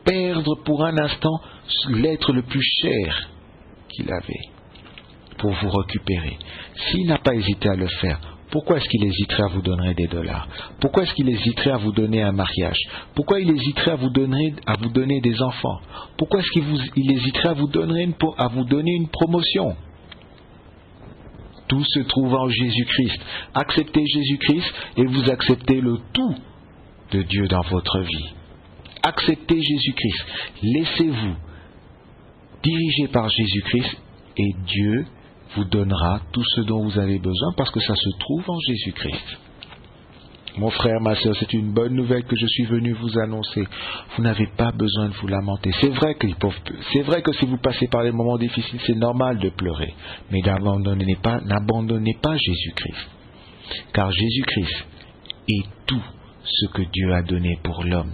perdre pour un instant l'être le plus cher qu'il avait pour vous récupérer. S'il n'a pas hésité à le faire, pourquoi est-ce qu'il hésiterait à vous donner des dollars? Pourquoi est-ce qu'il hésiterait à vous donner un mariage? Pourquoi il hésiterait à vous donner des enfants? Pourquoi est-ce qu'il hésiterait à vous donner une promotion? Tout se trouve en Jésus-Christ. Acceptez Jésus-Christ et vous acceptez le tout de Dieu dans votre vie. Acceptez Jésus-Christ. Laissez-vous diriger par Jésus-Christ et Dieu vous donnera tout ce dont vous avez besoin parce que ça se trouve en Jésus-Christ. Mon frère, ma soeur, c'est une bonne nouvelle que je suis venu vous annoncer. Vous n'avez pas besoin de vous lamenter. C'est vrai que si vous passez par des moments difficiles, c'est normal de pleurer. Mais n'abandonnez pas Jésus-Christ. Car Jésus-Christ est tout ce que Dieu a donné pour l'homme.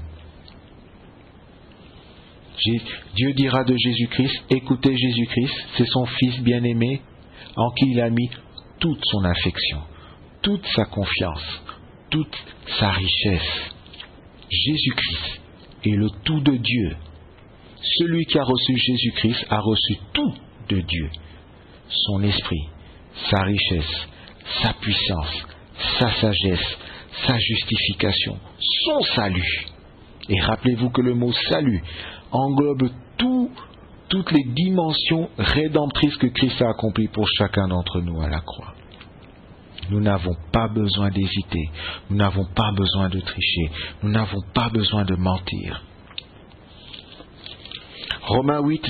Dieu dira de Jésus-Christ, écoutez Jésus-Christ, c'est son Fils bien-aimé, en qui il a mis toute son affection, toute sa confiance, toute sa richesse. Jésus-Christ est le tout de Dieu. Celui qui a reçu Jésus-Christ a reçu tout de Dieu. Son esprit, sa richesse, sa puissance, sa sagesse, sa justification, son salut. Et rappelez-vous que le mot salut englobe toutes les dimensions rédemptrices que Christ a accomplies pour chacun d'entre nous à la croix. Nous n'avons pas besoin d'hésiter, nous n'avons pas besoin de tricher, nous n'avons pas besoin de mentir. Romains 8,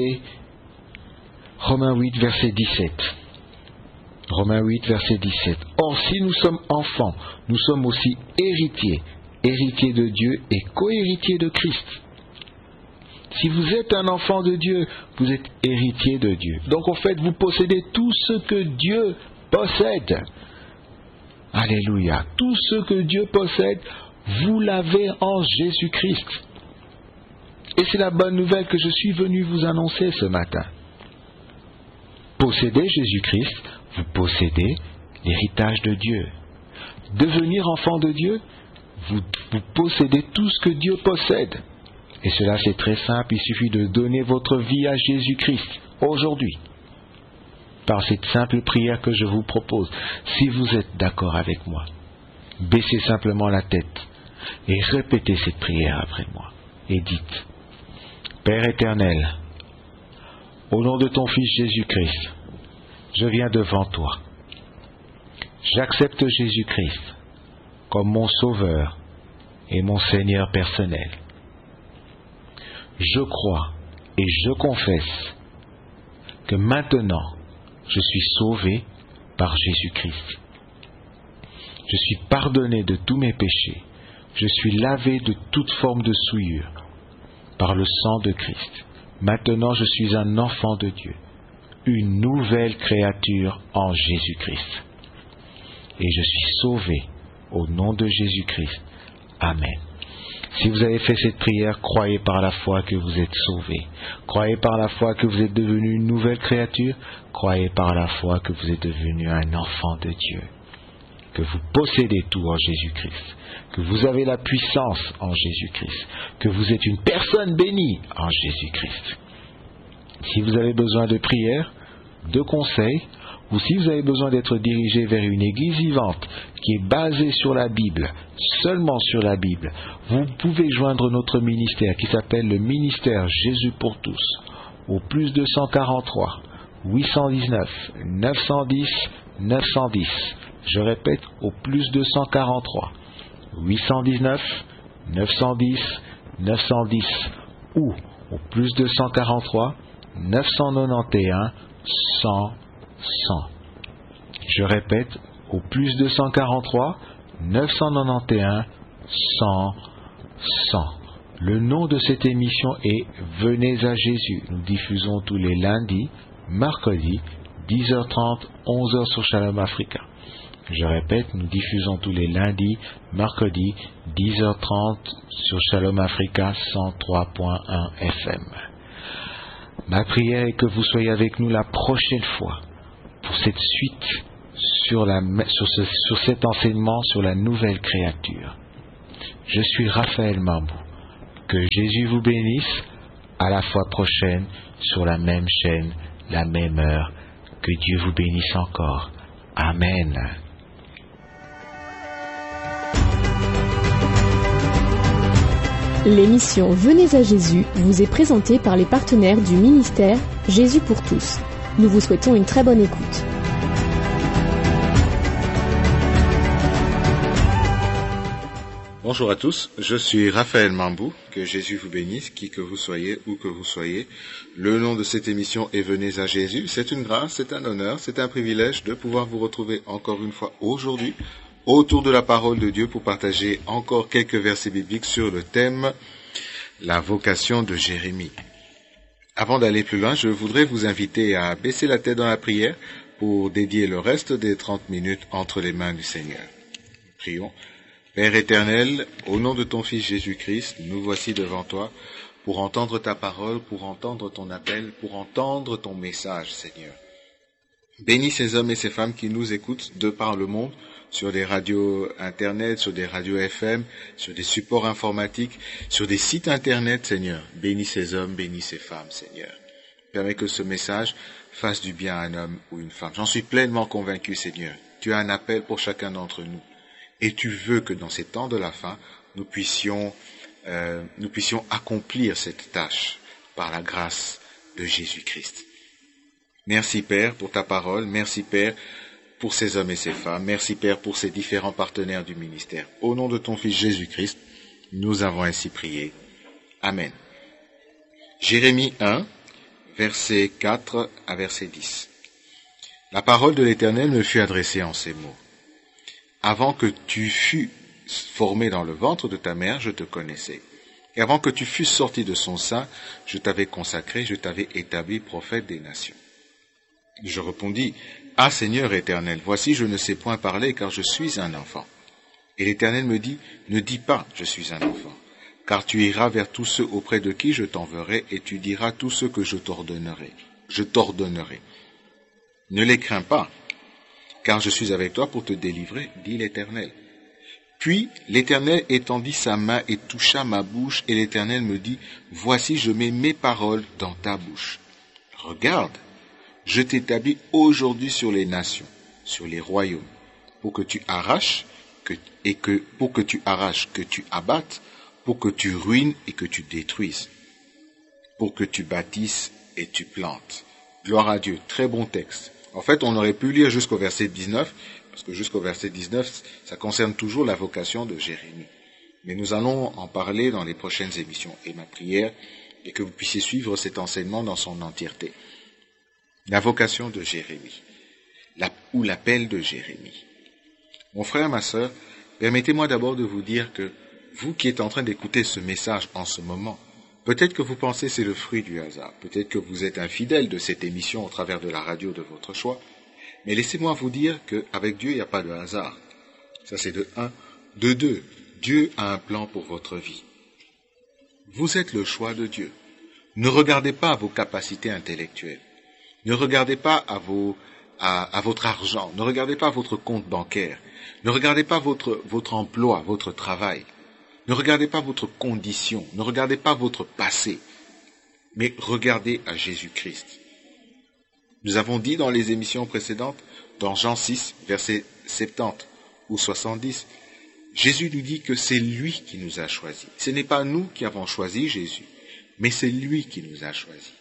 verset 17. Romains 8, verset 17. Or, si nous sommes enfants, nous sommes aussi héritiers, héritiers de Dieu et co-héritiers de Christ. Si vous êtes un enfant de Dieu, vous êtes héritier de Dieu. Donc en fait, vous possédez tout ce que Dieu possède. Alléluia. Tout ce que Dieu possède, vous l'avez en Jésus-Christ. Et c'est la bonne nouvelle que je suis venu vous annoncer ce matin. Possédez Jésus-Christ, vous possédez l'héritage de Dieu. Devenir enfant de Dieu, vous possédez tout ce que Dieu possède. Et cela c'est très simple, il suffit de donner votre vie à Jésus-Christ aujourd'hui. Par cette simple prière que je vous propose. Si vous êtes d'accord avec moi, baissez simplement la tête et répétez cette prière après moi. Et dites, Père éternel, au nom de ton Fils Jésus-Christ, je viens devant toi. J'accepte Jésus-Christ comme mon Sauveur et mon Seigneur personnel. Je crois et je confesse que maintenant je suis sauvé par Jésus-Christ. Je suis pardonné de tous mes péchés. Je suis lavé de toute forme de souillure par le sang de Christ. Maintenant je suis un enfant de Dieu, une nouvelle créature en Jésus-Christ. Et je suis sauvé au nom de Jésus-Christ. Amen. Si vous avez fait cette prière, croyez par la foi que vous êtes sauvé. Croyez par la foi que vous êtes devenu une nouvelle créature. Croyez par la foi que vous êtes devenu un enfant de Dieu. Que vous possédez tout en Jésus-Christ. Que vous avez la puissance en Jésus-Christ. Que vous êtes une personne bénie en Jésus-Christ. Si vous avez besoin de prière, de conseils, ou si vous avez besoin d'être dirigé vers une église vivante qui est basée sur la Bible, seulement sur la Bible, vous pouvez joindre notre ministère qui s'appelle le ministère Jésus pour tous au plus 243 819 910 910. Je répète, au plus 243 819 910 910 ou au plus 243 991 100 100. Je répète, au plus 243 991 100 100. Le nom de cette émission est Venez à Jésus. Nous diffusons tous les lundis, mercredis, 10h30, 11h sur Shalom Africa. Je répète, nous diffusons tous les lundis, mercredis, 10h30 sur Shalom Africa 103.1 FM. Ma prière est que vous soyez avec nous la prochaine fois pour cette suite sur cet enseignement sur la nouvelle créature. Je suis Raphaël Mambou. Que Jésus vous bénisse. À la fois prochaine, sur la même chaîne, la même heure. Que Dieu vous bénisse encore. Amen. L'émission Venez à Jésus vous est présentée par les partenaires du ministère Jésus pour tous. Nous vous souhaitons une très bonne écoute. Bonjour à tous, je suis Raphaël Mambou, que Jésus vous bénisse, qui que vous soyez, où que vous soyez. Le nom de cette émission est Venez à Jésus. C'est une grâce, c'est un honneur, c'est un privilège de pouvoir vous retrouver encore une fois aujourd'hui autour de la parole de Dieu pour partager encore quelques versets bibliques sur le thème la vocation de Jérémie. Avant d'aller plus loin, je voudrais vous inviter à baisser la tête dans la prière pour dédier le reste des 30 minutes entre les mains du Seigneur. Prions. Père éternel, au nom de ton Fils Jésus-Christ, nous voici devant toi pour entendre ta parole, pour entendre ton appel, pour entendre ton message, Seigneur. Bénis ces hommes et ces femmes qui nous écoutent de par le monde, sur des radios internet, sur des radios FM, sur des supports informatiques, sur des sites internet, Seigneur. Bénis ces hommes, bénis ces femmes, Seigneur. Permets que ce message fasse du bien à un homme ou une femme. J'en suis pleinement convaincu, Seigneur. Tu as un appel pour chacun d'entre nous. Et tu veux que dans ces temps de la fin, nous puissions accomplir cette tâche par la grâce de Jésus-Christ. Merci Père pour ta parole. Merci Père pour ces hommes et ces femmes. Merci Père pour ces différents partenaires du ministère. Au nom de ton Fils Jésus-Christ, nous avons ainsi prié. Amen. Jérémie 1, verset 4 à verset 10. La parole de l'Éternel me fut adressée en ces mots. Avant que tu fus formé dans le ventre de ta mère, je te connaissais. Et avant que tu fusses sorti de son sein, je t'avais consacré, je t'avais établi prophète des nations. Je répondis, Ah Seigneur éternel, voici je ne sais point parler car je suis un enfant. Et l'Éternel me dit, Ne dis pas, je suis un enfant, car tu iras vers tous ceux auprès de qui je t'enverrai et tu diras tout ce que je t'ordonnerai. Ne les crains pas, car je suis avec toi pour te délivrer, dit l'Éternel. Puis l'Éternel étendit sa main et toucha ma bouche, et l'Éternel me dit, Voici je mets mes paroles dans ta bouche. Regarde, je t'établis aujourd'hui sur les nations, sur les royaumes, pour que tu arraches, que tu abattes, pour que tu ruines et que tu détruises, pour que tu bâtisses et tu plantes. Gloire à Dieu, très bon texte. En fait, on aurait pu lire jusqu'au verset 19, parce que jusqu'au verset 19, ça concerne toujours la vocation de Jérémie. Mais nous allons en parler dans les prochaines émissions. Et ma prière est que vous puissiez suivre cet enseignement dans son entièreté. La vocation de Jérémie, ou l'appel de Jérémie. Mon frère, ma sœur, permettez-moi d'abord de vous dire que vous qui êtes en train d'écouter ce message en ce moment, peut-être que vous pensez que c'est le fruit du hasard, peut-être que vous êtes infidèle de cette émission au travers de la radio de votre choix, mais laissez-moi vous dire qu'avec Dieu, il n'y a pas de hasard. Ça c'est de un. De deux, Dieu a un plan pour votre vie. Vous êtes le choix de Dieu. Ne regardez pas à vos capacités intellectuelles. Ne regardez pas à votre argent. Ne regardez pas votre compte bancaire. Ne regardez pas votre emploi, votre travail. Ne regardez pas votre condition. Ne regardez pas votre passé. Mais regardez à Jésus-Christ. Nous avons dit dans les émissions précédentes, dans Jean 6, versets 70 ou 70, Jésus nous dit que c'est lui qui nous a choisis. Ce n'est pas nous qui avons choisi Jésus, mais c'est lui qui nous a choisis.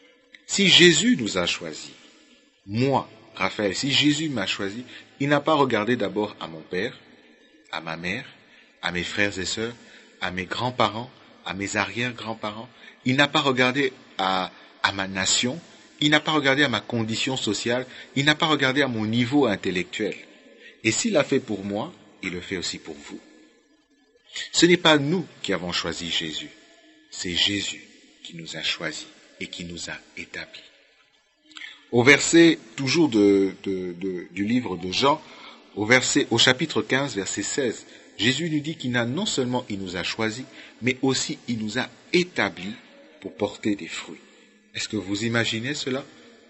Si Jésus nous a choisis, moi, Raphaël, si Jésus m'a choisi, il n'a pas regardé d'abord à mon père, à ma mère, à mes frères et sœurs, à mes grands-parents, à mes arrière-grands-parents. Il n'a pas regardé à ma nation, il n'a pas regardé à ma condition sociale, il n'a pas regardé à mon niveau intellectuel. Et s'il l'a fait pour moi, il le fait aussi pour vous. Ce n'est pas nous qui avons choisi Jésus, c'est Jésus qui nous a choisis et qui nous a établis. Au verset, toujours du livre de Jean, au chapitre 15, verset 16, Jésus nous dit qu'il non seulement il nous a choisis, mais aussi il nous a établis pour porter des fruits. Est-ce que vous imaginez cela?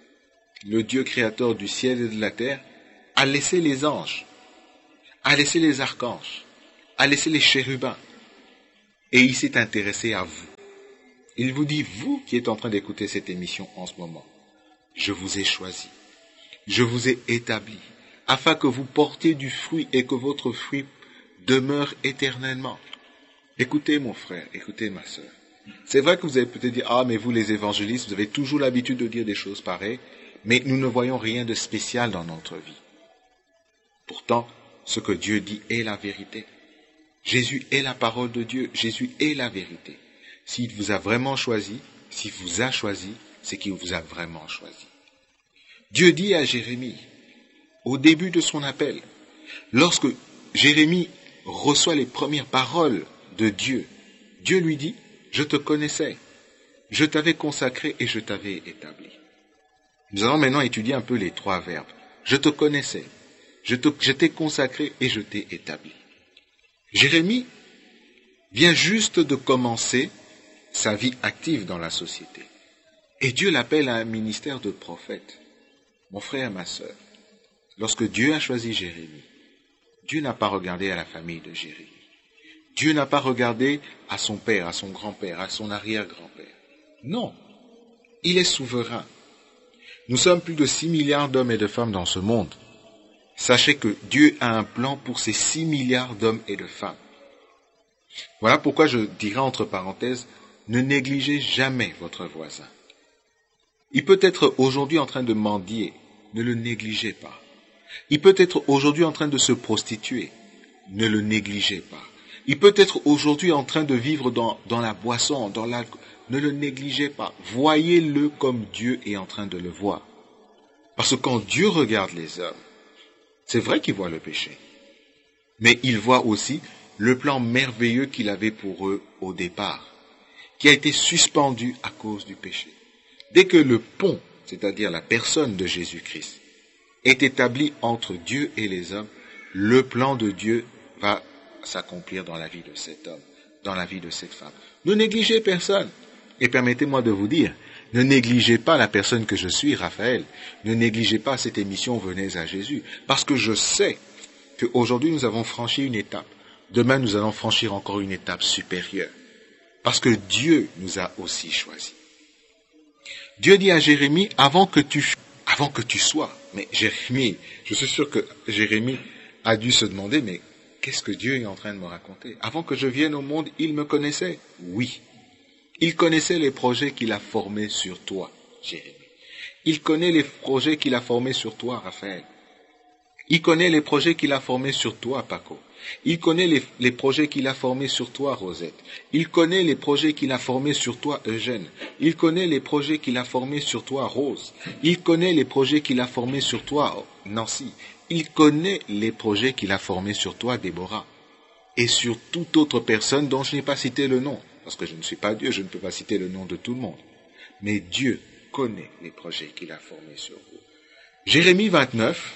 Le Dieu créateur du ciel et de la terre a laissé les anges, a laissé les archanges, a laissé les chérubins, Et il s'est intéressé à vous. Il vous dit, vous qui êtes en train d'écouter cette émission en ce moment, je vous ai choisi, je vous ai établi, afin que vous portiez du fruit et que votre fruit demeure éternellement. Écoutez mon frère, écoutez ma sœur. C'est vrai que vous avez peut-être dit, ah mais vous les évangélistes, vous avez toujours l'habitude de dire des choses pareilles, mais nous ne voyons rien de spécial dans notre vie. Pourtant, ce que Dieu dit est la vérité. Jésus est la parole de Dieu, Jésus est la vérité. S'il vous a vraiment choisi, s'il vous a choisi, c'est qu'il vous a vraiment choisi. Dieu dit à Jérémie, au début de son appel, lorsque Jérémie reçoit les premières paroles de Dieu, Dieu lui dit, je te connaissais, je t'avais consacré et je t'avais établi. Nous allons maintenant étudier un peu les trois verbes. Je te connaissais, je t'ai consacré et je t'ai établi. Jérémie vient juste de commencer sa vie active dans la société. Et Dieu l'appelle à un ministère de prophète. Mon frère, ma sœur, lorsque Dieu a choisi Jérémie, Dieu n'a pas regardé à la famille de Jérémie. Dieu n'a pas regardé à son père, à son grand-père, à son arrière-grand-père. Non, il est souverain. Nous sommes plus de 6 milliards d'hommes et de femmes dans ce monde. Sachez que Dieu a un plan pour ces 6 milliards d'hommes et de femmes. Voilà pourquoi je dirais entre parenthèses, ne négligez jamais votre voisin. Il peut être aujourd'hui en train de mendier, ne le négligez pas. Il peut être aujourd'hui en train de se prostituer, ne le négligez pas. Il peut être aujourd'hui en train de vivre dans la boisson, dans l'alcool, ne le négligez pas. Voyez-le comme Dieu est en train de le voir. Parce que quand Dieu regarde les hommes, c'est vrai qu'il voit le péché, mais il voit aussi le plan merveilleux qu'il avait pour eux au départ, qui a été suspendu à cause du péché. Dès que le pont, c'est-à-dire la personne de Jésus-Christ, est établi entre Dieu et les hommes, le plan de Dieu va s'accomplir dans la vie de cet homme, dans la vie de cette femme. Ne négligez personne. Et permettez-moi de vous dire, ne négligez pas la personne que je suis, Raphaël. Ne négligez pas cette émission Venez à Jésus. Parce que je sais qu'aujourd'hui nous avons franchi une étape. Demain nous allons franchir encore une étape supérieure. Parce que Dieu nous a aussi choisis. Dieu dit à Jérémie, avant que tu sois. Mais Jérémie, je suis sûr que Jérémie a dû se demander, mais qu'est-ce que Dieu est en train de me raconter? Avant que je vienne au monde, il me connaissait. Oui. Il connaissait les projets qu'il a formés sur toi, Jérémie. Il connaît les projets qu'il a formés sur toi, Raphaël. Il connaît les projets qu'il a formés sur toi, Paco. Il connaît les projets qu'il a formés sur toi, Rosette. Il connaît les projets qu'il a formés sur toi, Eugène. Il connaît les projets qu'il a formés sur toi, Rose. Il connaît les projets qu'il a formés sur toi, Nancy. Il connaît les projets qu'il a formés sur toi, Déborah. Et sur toute autre personne dont je n'ai pas cité le nom. Parce que je ne suis pas Dieu, je ne peux pas citer le nom de tout le monde. Mais Dieu connaît les projets qu'il a formés sur vous. Jérémie 29,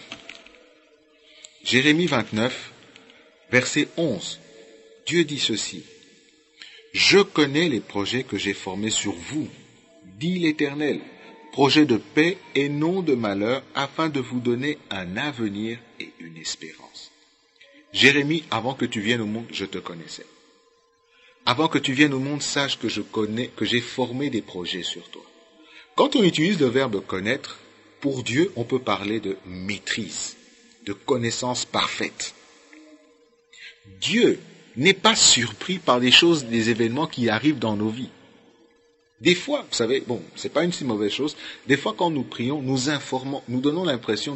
verset 11. Dieu dit ceci. Je connais les projets que j'ai formés sur vous, dit l'Éternel, projets de paix et non de malheur, afin de vous donner un avenir et une espérance. Jérémie, avant que tu viennes au monde, je te connaissais. Avant que tu viennes au monde, sache que je connais, que j'ai formé des projets sur toi. Quand on utilise le verbe connaître, pour Dieu, on peut parler de maîtrise, de connaissance parfaite. Dieu n'est pas surpris par des choses, des événements qui arrivent dans nos vies. Des fois, vous savez, bon, c'est pas une si mauvaise chose. Des fois, quand nous prions, nous nous donnons l'impression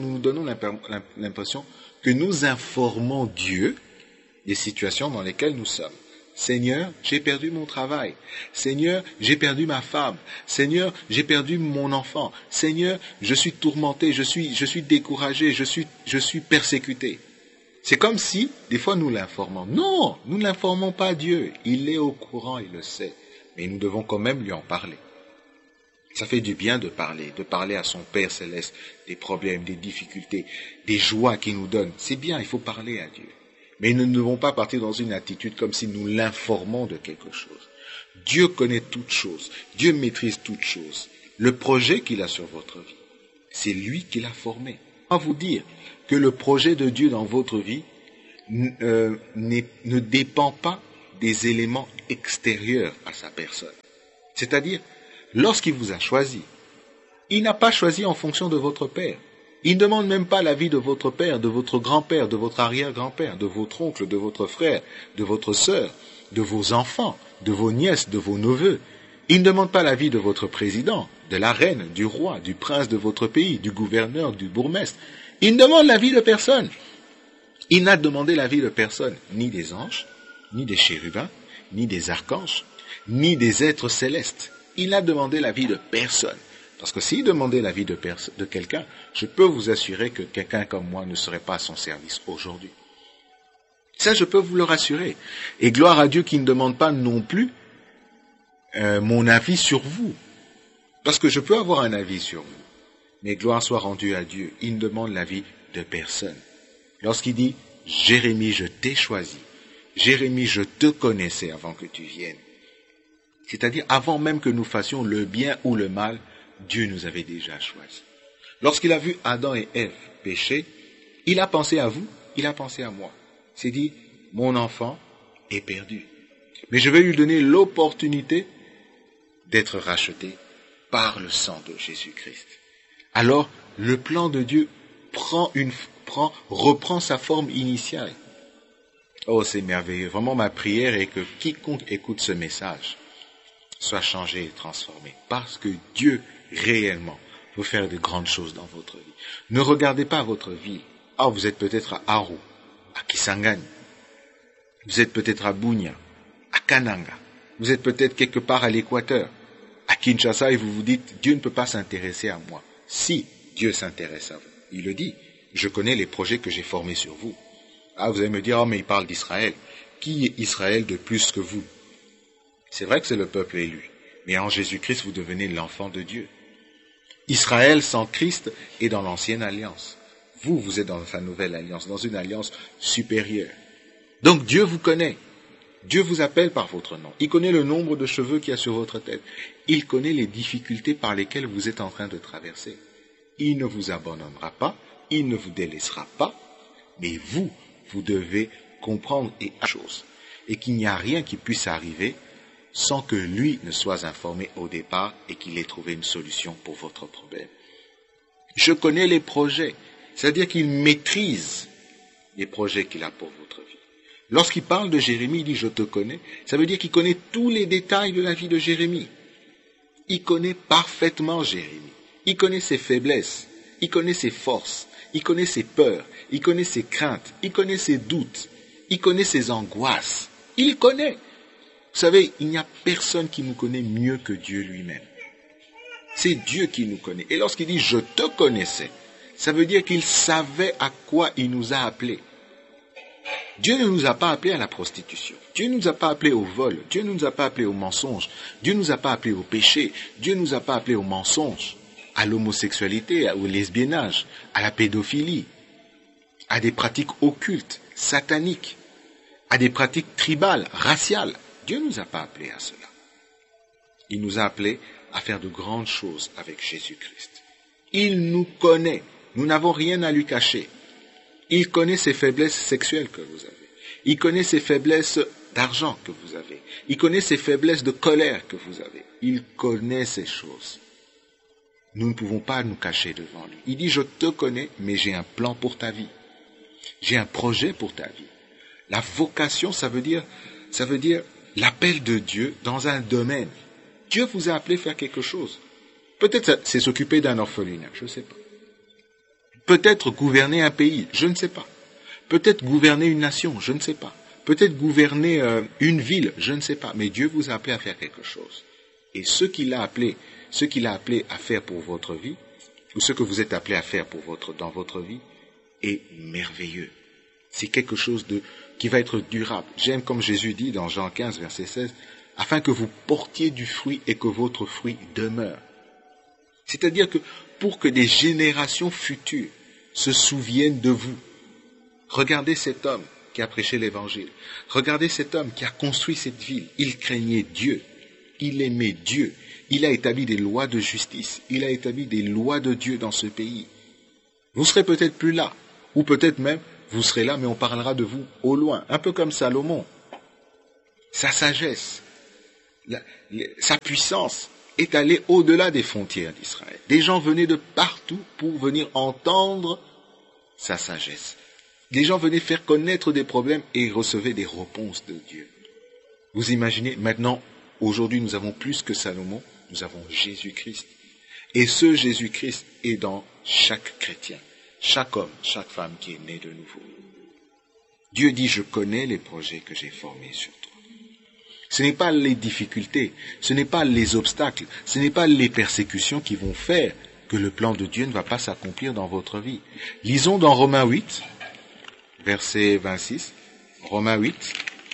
que nous informons Dieu des situations dans lesquelles nous sommes. Seigneur, j'ai perdu mon travail. Seigneur, j'ai perdu ma femme. Seigneur, j'ai perdu mon enfant. Seigneur, je suis tourmenté, je suis découragé, je suis persécuté. C'est comme si, des fois, nous l'informons. Non, nous ne l'informons pas Dieu. Il est au courant, il le sait. Mais nous devons quand même lui en parler. Ça fait du bien de parler à son Père céleste des problèmes, des difficultés, des joies qu'il nous donne. C'est bien, il faut parler à Dieu. Mais nous ne devons pas partir dans une attitude comme si nous l'informons de quelque chose. Dieu connaît toutes choses. Dieu maîtrise toutes choses. Le projet qu'il a sur votre vie, c'est lui qui l'a formé. Je vais vous dire que le projet de Dieu dans votre vie ne dépend pas des éléments extérieurs à sa personne. C'est-à-dire, lorsqu'il vous a choisi, il n'a pas choisi en fonction de votre père. Il ne demande même pas l'avis de votre père, de votre grand-père, de votre arrière-grand-père, de votre oncle, de votre frère, de votre sœur, de vos enfants, de vos nièces, de vos neveux. Il ne demande pas l'avis de votre président, de la reine, du roi, du prince de votre pays, du gouverneur, du bourgmestre. Il ne demande l'avis de personne. Il n'a demandé l'avis de personne, ni des anges, ni des chérubins, ni des archanges, ni des êtres célestes. Il n'a demandé l'avis de personne. Parce que s'il demandait l'avis de quelqu'un, je peux vous assurer que quelqu'un comme moi ne serait pas à son service aujourd'hui. Ça, je peux vous le rassurer. Et gloire à Dieu qui ne demande pas non plus mon avis sur vous. Parce que je peux avoir un avis sur vous. Mais gloire soit rendue à Dieu. Il ne demande l'avis de personne. Lorsqu'il dit « Jérémie, je t'ai choisi. Jérémie, je te connaissais avant que tu viennes. » C'est-à-dire, avant même que nous fassions le bien ou le mal, Dieu nous avait déjà choisis. Lorsqu'il a vu Adam et Ève pécher, il a pensé à vous, il a pensé à moi. Il s'est dit, mon enfant est perdu. Mais je vais lui donner l'opportunité d'être racheté par le sang de Jésus-Christ. Alors, le plan de Dieu reprend sa forme initiale. Oh, c'est merveilleux. Vraiment, ma prière est que quiconque écoute ce message soit changé et transformé. Parce que Dieu, réellement, veut faire de grandes choses dans votre vie. Ne regardez pas votre ville. Ah, vous êtes peut-être à Aru, à Kisangani. Vous êtes peut-être à Bunia, à Kananga. Vous êtes peut-être quelque part à l'Équateur, à Kinshasa, et vous vous dites, Dieu ne peut pas s'intéresser à moi. Si Dieu s'intéresse à vous, il le dit. Je connais les projets que j'ai formés sur vous. Ah, vous allez me dire, oh, mais il parle d'Israël. Qui est Israël de plus que vous? C'est vrai que c'est le peuple élu. Mais en Jésus-Christ, vous devenez l'enfant de Dieu. Israël sans Christ est dans l'ancienne alliance. Vous, vous êtes dans sa nouvelle alliance, dans une alliance supérieure. Donc Dieu vous connaît. Dieu vous appelle par votre nom. Il connaît le nombre de cheveux qu'il y a sur votre tête. Il connaît les difficultés par lesquelles vous êtes en train de traverser. Il ne vous abandonnera pas, il ne vous délaissera pas, mais vous devez comprendre et chose, et qu'il n'y a rien qui puisse arriver sans que lui ne soit informé au départ et qu'il ait trouvé une solution pour votre problème. Je connais les projets, c'est-à-dire qu'il maîtrise les projets qu'il a pour votre vie. Lorsqu'il parle de Jérémie, il dit « je te connais », ça veut dire qu'il connaît tous les détails de la vie de Jérémie. Il connaît parfaitement Jérémie. Il connaît ses faiblesses, il connaît ses forces, il connaît ses peurs, il connaît ses craintes, il connaît ses doutes, il connaît ses angoisses. Il connaît. Vous savez, il n'y a personne qui nous connaît mieux que Dieu lui-même. C'est Dieu qui nous connaît. Et lorsqu'il dit « je te connaissais », ça veut dire qu'il savait à quoi il nous a appelés. Dieu ne nous a pas appelés à la prostitution. Dieu ne nous a pas appelés au vol. Dieu ne nous a pas appelés au mensonge. Dieu ne nous a pas appelés au péché. Dieu ne nous a pas appelés au mensonge, à l'homosexualité, au lesbiennage, à la pédophilie, à des pratiques occultes, sataniques, à des pratiques tribales, raciales. Dieu ne nous a pas appelés à cela. Il nous a appelés à faire de grandes choses avec Jésus-Christ. Il nous connaît. Nous n'avons rien à lui cacher. Il connaît ses faiblesses sexuelles que vous avez. Il connaît ses faiblesses d'argent que vous avez. Il connaît ses faiblesses de colère que vous avez. Il connaît ces choses. Nous ne pouvons pas nous cacher devant lui. Il dit, je te connais, mais j'ai un plan pour ta vie. J'ai un projet pour ta vie. La vocation, ça veut dire l'appel de Dieu dans un domaine. Dieu vous a appelé faire quelque chose. Peut-être c'est s'occuper d'un orphelinat, je ne sais pas. Peut-être gouverner un pays, je ne sais pas. Peut-être gouverner une nation, je ne sais pas. Peut-être gouverner une ville, je ne sais pas. Mais Dieu vous a appelé à faire quelque chose. Et ce qu'il a appelé à faire pour votre vie, ou ce que vous êtes appelé à faire dans votre vie, est merveilleux. C'est quelque chose qui va être durable. J'aime comme Jésus dit dans Jean 15, verset 16, afin que vous portiez du fruit et que votre fruit demeure. C'est-à-dire que pour que des générations futures se souviennent de vous. Regardez cet homme qui a prêché l'évangile. Regardez cet homme qui a construit cette ville. Il craignait Dieu. Il aimait Dieu. Il a établi des lois de justice. Il a établi des lois de Dieu dans ce pays. Vous serez peut-être plus là. Ou peut-être même, vous serez là, mais on parlera de vous au loin. Un peu comme Salomon. sa sagesse, sa puissance est allée au-delà des frontières d'Israël. Des gens venaient de partout pour venir entendre sa sagesse. Des gens venaient faire connaître des problèmes et recevaient des réponses de Dieu. Vous imaginez, maintenant, aujourd'hui, nous avons plus que Salomon, nous avons Jésus-Christ. Et ce Jésus-Christ est dans chaque chrétien, chaque homme, chaque femme qui est né de nouveau. Dieu dit, je connais les projets que j'ai formés sur toi. Ce n'est pas les difficultés, ce n'est pas les obstacles, ce n'est pas les persécutions qui vont faire que le plan de Dieu ne va pas s'accomplir dans votre vie. Lisons dans Romains 8, verset 26. Romains 8,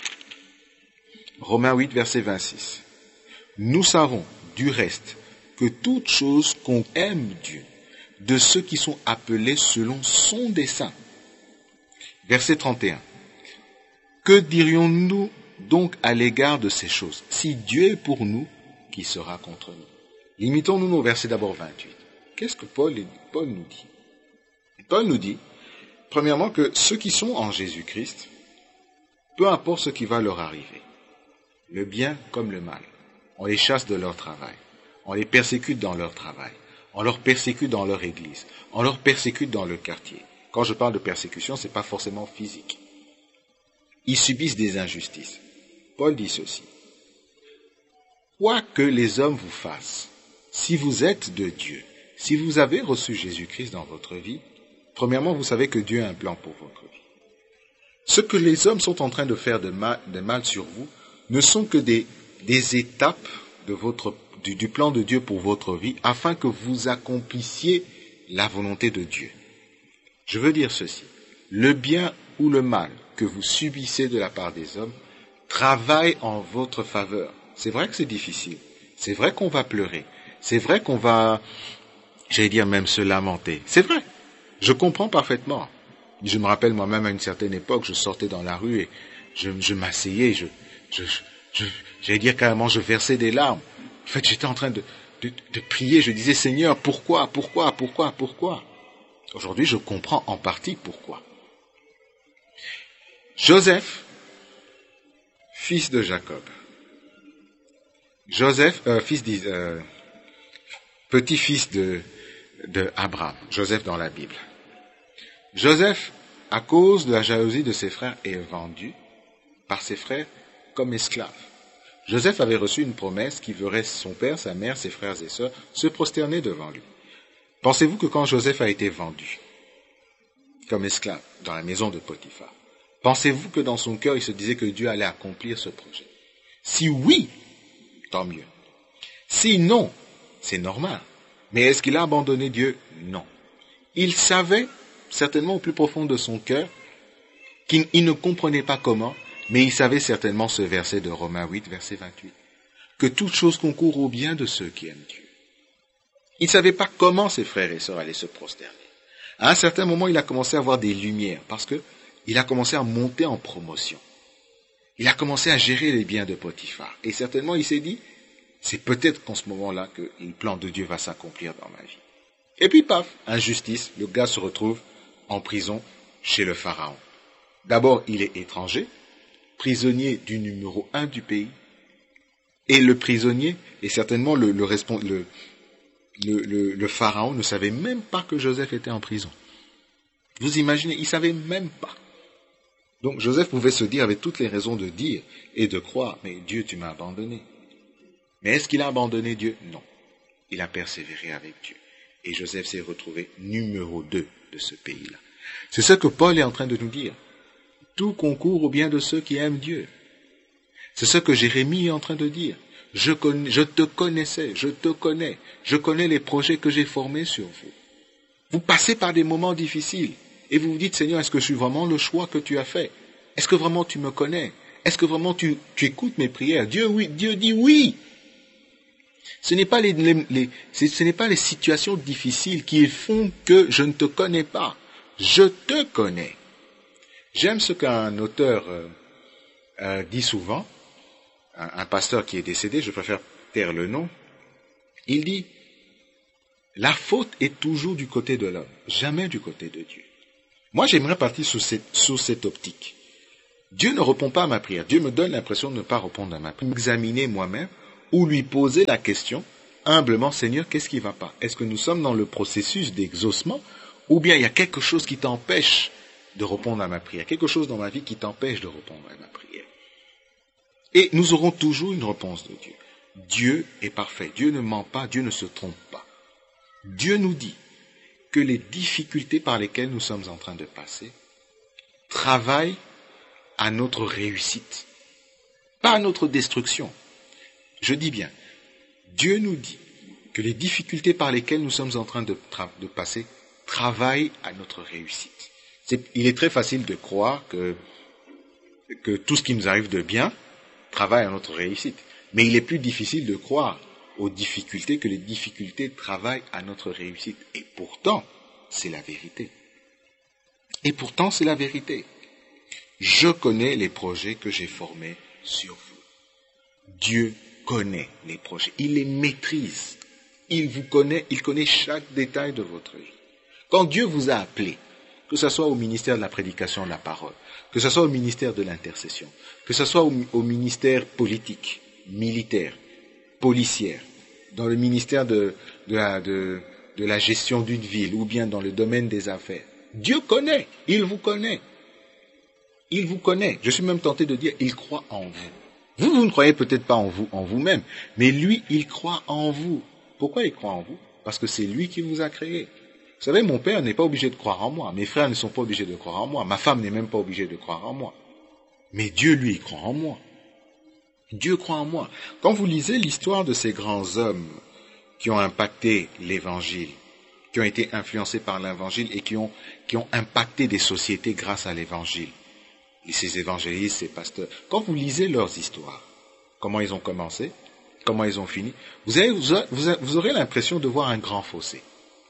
verset 26. Nous savons, du reste, que toute chose qu'on aime Dieu, de ceux qui sont appelés selon son dessein. Verset 31. Que dirions-nous donc à l'égard de ces choses? Si Dieu est pour nous, qui sera contre nous? Limitons-nous au verset d'abord 28. Qu'est-ce que Paul nous dit? Paul nous dit, premièrement, que ceux qui sont en Jésus-Christ, peu importe ce qui va leur arriver, le bien comme le mal, on les chasse de leur travail, on les persécute dans leur travail, on leur persécute dans leur église, on leur persécute dans le quartier. Quand je parle de persécution, ce n'est pas forcément physique. Ils subissent des injustices. Paul dit ceci. Quoi que les hommes vous fassent, si vous êtes de Dieu, si vous avez reçu Jésus-Christ dans votre vie, premièrement, vous savez que Dieu a un plan pour votre vie. Ce que les hommes sont en train de faire de mal sur vous ne sont que des étapes du plan de Dieu pour votre vie afin que vous accomplissiez la volonté de Dieu. Je veux dire ceci. Le bien ou le mal que vous subissez de la part des hommes travaille en votre faveur. C'est vrai que c'est difficile. C'est vrai qu'on va pleurer. C'est vrai qu'on va, même se lamenter. C'est vrai. Je comprends parfaitement. Je me rappelle moi-même à une certaine époque, je sortais dans la rue et je m'asseyais, carrément, je versais des larmes. En fait, j'étais en train de prier, je disais, Seigneur, pourquoi? Aujourd'hui, je comprends en partie pourquoi. Joseph, fils de Jacob. Joseph, petit-fils de Abraham. Joseph dans la Bible. Joseph, à cause de la jalousie de ses frères, est vendu par ses frères comme esclave. Joseph avait reçu une promesse qui verrait son père, sa mère, ses frères et sœurs se prosterner devant lui. Pensez-vous que quand Joseph a été vendu comme esclave dans la maison de Potiphar, pensez-vous que dans son cœur il se disait que Dieu allait accomplir ce projet? Si oui, tant mieux. Si non, c'est normal. Mais est-ce qu'il a abandonné Dieu? Non. Il savait, certainement au plus profond de son cœur, qu'il ne comprenait pas comment, mais il savait certainement ce verset de Romains 8, verset 28, que toute chose concourt au bien de ceux qui aiment Dieu. Il ne savait pas comment ses frères et sœurs allaient se prosterner. À un certain moment, il a commencé à avoir des lumières, parce qu'il a commencé à monter en promotion. Il a commencé à gérer les biens de Potiphar. Et certainement, il s'est dit, c'est peut-être qu'en ce moment-là que le plan de Dieu va s'accomplir dans ma vie. Et puis, paf, injustice, le gars se retrouve en prison chez le pharaon. D'abord, il est étranger, prisonnier du numéro 1 du pays, et le prisonnier, et certainement le pharaon ne savait même pas que Joseph était en prison. Vous imaginez, il ne savait même pas. Donc Joseph pouvait se dire, avec toutes les raisons de dire et de croire, mais Dieu, tu m'as abandonné. Mais est-ce qu'il a abandonné Dieu? Non. Il a persévéré avec Dieu. Et Joseph s'est retrouvé numéro 2 de ce pays-là. C'est ce que Paul est en train de nous dire. Tout concourt au bien de ceux qui aiment Dieu. C'est ce que Jérémie est en train de dire. Je te connaissais, je te connais. Je connais les projets que j'ai formés sur vous. Vous passez par des moments difficiles et vous vous dites, Seigneur, est-ce que je suis vraiment le choix que tu as fait? Est-ce que vraiment tu me connais? Est-ce que vraiment tu écoutes mes prières? Dieu dit oui. Ce n'est pas les situations difficiles qui font que je ne te connais pas. Je te connais. J'aime ce qu'un auteur dit souvent, un pasteur qui est décédé, je préfère taire le nom. Il dit, la faute est toujours du côté de l'homme, jamais du côté de Dieu. Moi, j'aimerais partir sous cette optique. Dieu ne répond pas à ma prière. Dieu me donne l'impression de ne pas répondre à ma prière. Examiner moi-même ou lui poser la question humblement, Seigneur, qu'est-ce qui ne va pas? Est-ce que nous sommes dans le processus d'exaucement ou bien il y a quelque chose qui t'empêche de répondre à ma prière, quelque chose dans ma vie qui t'empêche de répondre à ma prière? Et nous aurons toujours une réponse de Dieu. Dieu est parfait, Dieu ne ment pas, Dieu ne se trompe pas. Dieu nous dit que les difficultés par lesquelles nous sommes en train de passer travaillent à notre réussite, pas à notre destruction. Je dis bien, Dieu nous dit que les difficultés par lesquelles nous sommes en train de passer travaillent à notre réussite. Il est très facile de croire que tout ce qui nous arrive de bien travaille à notre réussite. Mais il est plus difficile de croire aux difficultés que les difficultés travaillent à notre réussite. Et pourtant, c'est la vérité. Et pourtant, c'est la vérité. Je connais les projets que j'ai formés sur vous. Dieu connaît les projets. Il les maîtrise. Il vous connaît, il connaît chaque détail de votre vie. Quand Dieu vous a appelé, que ce soit au ministère de la prédication de la parole, que ce soit au ministère de l'intercession, que ce soit au ministère politique, militaire, policière, dans le ministère de la gestion d'une ville ou bien dans le domaine des affaires, Dieu connaît, il vous connaît. Il vous connaît. Je suis même tenté de dire, il croit en vous. Vous ne croyez peut-être pas en vous-même, mais lui, il croit en vous. Pourquoi il croit en vous? Parce que c'est lui qui vous a créé. Vous savez, mon père n'est pas obligé de croire en moi. Mes frères ne sont pas obligés de croire en moi. Ma femme n'est même pas obligée de croire en moi. Mais Dieu, lui, il croit en moi. Dieu croit en moi. Quand vous lisez l'histoire de ces grands hommes qui ont impacté l'Évangile, qui ont été influencés par l'Évangile et qui ont impacté des sociétés grâce à l'Évangile, et ces évangélistes, ces pasteurs, quand vous lisez leurs histoires, comment ils ont commencé, comment ils ont fini, vous aurez l'impression de voir un grand fossé.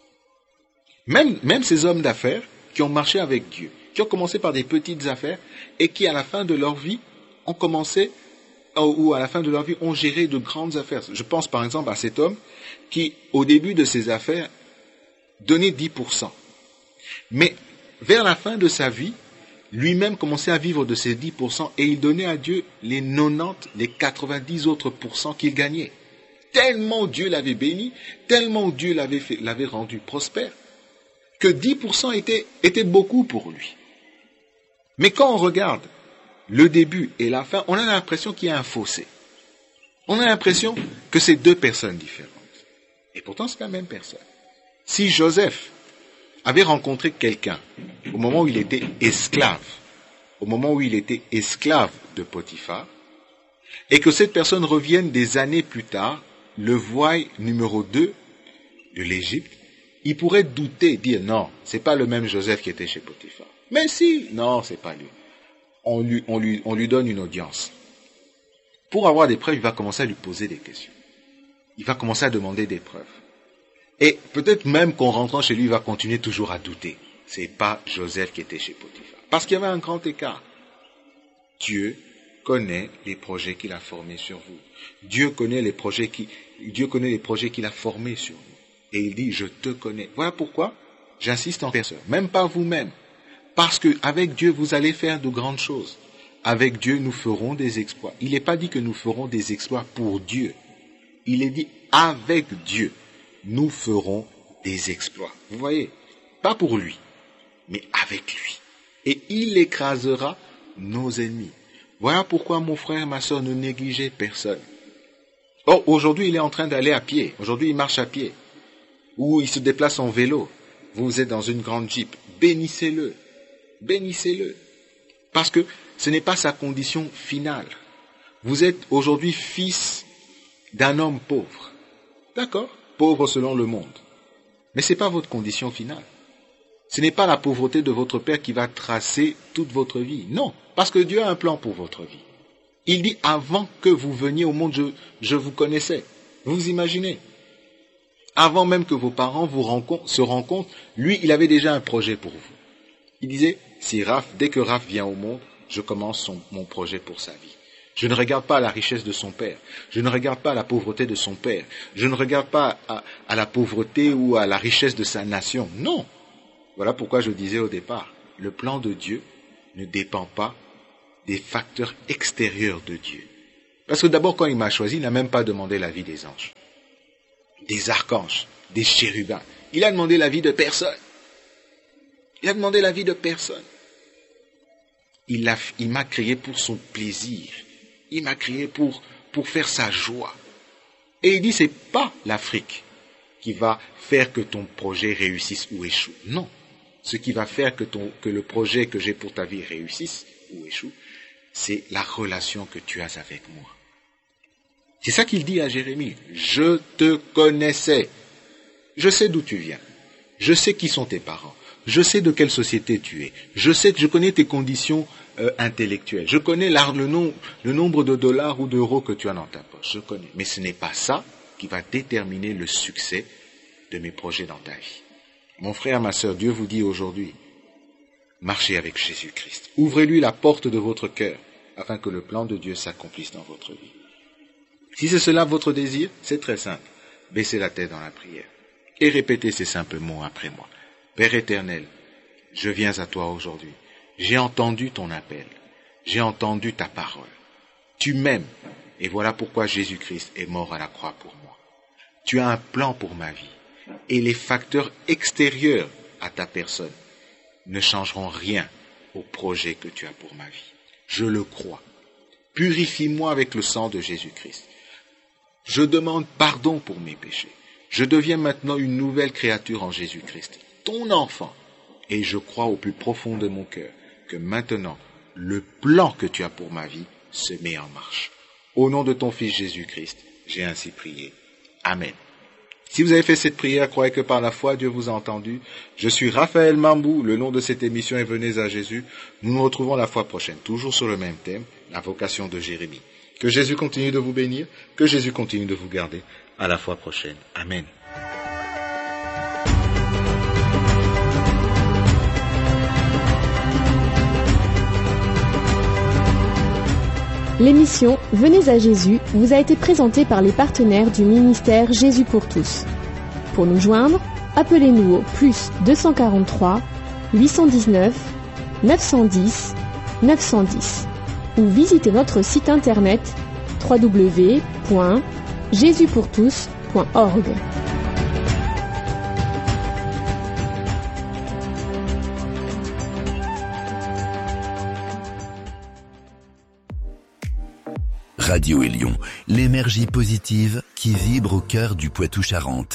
Même ces hommes d'affaires qui ont marché avec Dieu, qui ont commencé par des petites affaires et qui, à la fin de leur vie, ont commencé, ou à la fin de leur vie, ont géré de grandes affaires. Je pense par exemple à cet homme qui, au début de ses affaires, donnait 10%. Mais vers la fin de sa vie, lui-même commençait à vivre de ces 10% et il donnait à Dieu les 90, les 90 autres pourcents qu'il gagnait. Tellement Dieu l'avait béni, tellement Dieu l'avait rendu prospère, que 10% était beaucoup pour lui. Mais quand on regarde le début et la fin, on a l'impression qu'il y a un fossé. On a l'impression que c'est deux personnes différentes. Et pourtant, c'est la même personne. Si Joseph avait rencontré quelqu'un au moment où il était esclave, de Potiphar, et que cette personne revienne des années plus tard, le voie numéro 2 de l'Égypte, il pourrait douter, dire non, c'est pas le même Joseph qui était chez Potiphar. Mais si, non, c'est pas lui. On lui donne une audience. Pour avoir des preuves, il va commencer à lui poser des questions. Il va commencer à demander des preuves. Et peut-être même qu'en rentrant chez lui, il va continuer toujours à douter. C'est pas Joseph qui était chez Potiphar. Parce qu'il y avait un grand écart. Dieu connaît les projets qu'il a formés sur vous. Dieu connaît les projets qu'il a formés sur vous. Et il dit, je te connais. Voilà pourquoi j'insiste en personne. Même pas vous-même. Parce qu'avec Dieu, vous allez faire de grandes choses. Avec Dieu, nous ferons des exploits. Il n'est pas dit que nous ferons des exploits pour Dieu. Il est dit, avec Dieu, nous ferons des exploits. Vous voyez, pas pour lui, mais avec lui. Et il écrasera nos ennemis. Voilà pourquoi, mon frère, ma soeur, ne négligez personne. Oh, aujourd'hui, il est en train d'aller à pied. Aujourd'hui, il marche à pied. Ou il se déplace en vélo. Vous êtes dans une grande Jeep. Bénissez-le. Bénissez-le. Parce que ce n'est pas sa condition finale. Vous êtes aujourd'hui fils d'un homme pauvre. D'accord? Pauvre selon le monde. Mais ce n'est pas votre condition finale. Ce n'est pas la pauvreté de votre père qui va tracer toute votre vie. Non, parce que Dieu a un plan pour votre vie. Il dit, avant que vous veniez au monde, je vous connaissais. Vous imaginez? Avant même que vos parents se rencontrent, lui, il avait déjà un projet pour vous. Il disait, dès que Raph vient au monde, je commence mon projet pour sa vie. Je ne regarde pas à la richesse de son père. Je ne regarde pas à la pauvreté de son père. Je ne regarde pas à la pauvreté ou à la richesse de sa nation. Non. Voilà pourquoi je disais au départ, le plan de Dieu ne dépend pas des facteurs extérieurs de Dieu. Parce que d'abord, quand il m'a choisi, il n'a même pas demandé l'avis des anges, des archanges, des chérubins. Il a demandé l'avis de personne. Il a demandé l'avis de personne. Il m'a créé pour son plaisir. Il m'a créé pour faire sa joie. Et il dit, c'est pas l'Afrique qui va faire que ton projet réussisse ou échoue. Non. Ce qui va faire que le projet que j'ai pour ta vie réussisse ou échoue, c'est la relation que tu as avec moi. C'est ça qu'il dit à Jérémie. Je te connaissais. Je sais d'où tu viens. Je sais qui sont tes parents. Je sais de quelle société tu es. Je connais tes conditions intellectuelles. Je connais le nombre de dollars ou d'euros que tu as dans ta poche. Je connais. Mais ce n'est pas ça qui va déterminer le succès de mes projets dans ta vie. Mon frère, ma sœur, Dieu vous dit aujourd'hui, marchez avec Jésus-Christ. Ouvrez-lui la porte de votre cœur afin que le plan de Dieu s'accomplisse dans votre vie. Si c'est cela votre désir, c'est très simple. Baissez la tête dans la prière et répétez ces simples mots après moi. Père éternel, je viens à toi aujourd'hui. J'ai entendu ton appel. J'ai entendu ta parole. Tu m'aimes et voilà pourquoi Jésus-Christ est mort à la croix pour moi. Tu as un plan pour ma vie et les facteurs extérieurs à ta personne ne changeront rien au projet que tu as pour ma vie. Je le crois. Purifie-moi avec le sang de Jésus-Christ. Je demande pardon pour mes péchés. Je deviens maintenant une nouvelle créature en Jésus-Christ, ton enfant. Et je crois au plus profond de mon cœur que maintenant, le plan que tu as pour ma vie se met en marche. Au nom de ton Fils Jésus-Christ, j'ai ainsi prié. Amen. Si vous avez fait cette prière, croyez que par la foi, Dieu vous a entendu. Je suis Raphaël Mambou, le nom de cette émission est Venez à Jésus. Nous nous retrouvons la fois prochaine, toujours sur le même thème, la vocation de Jérémie. Que Jésus continue de vous bénir, que Jésus continue de vous garder. À la fois prochaine. Amen. L'émission Venez à Jésus vous a été présentée par les partenaires du ministère Jésus pour tous. Pour nous joindre, appelez-nous au +243 819 910 910 ou visitez notre site internet www.jesuspourtous.org. Radio Élion, l'énergie positive qui vibre au cœur du Poitou-Charentes.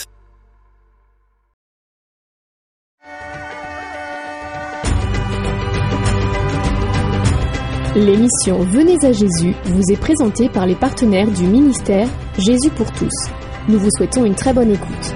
L'émission Venez à Jésus vous est présentée par les partenaires du ministère Jésus pour tous. Nous vous souhaitons une très bonne écoute.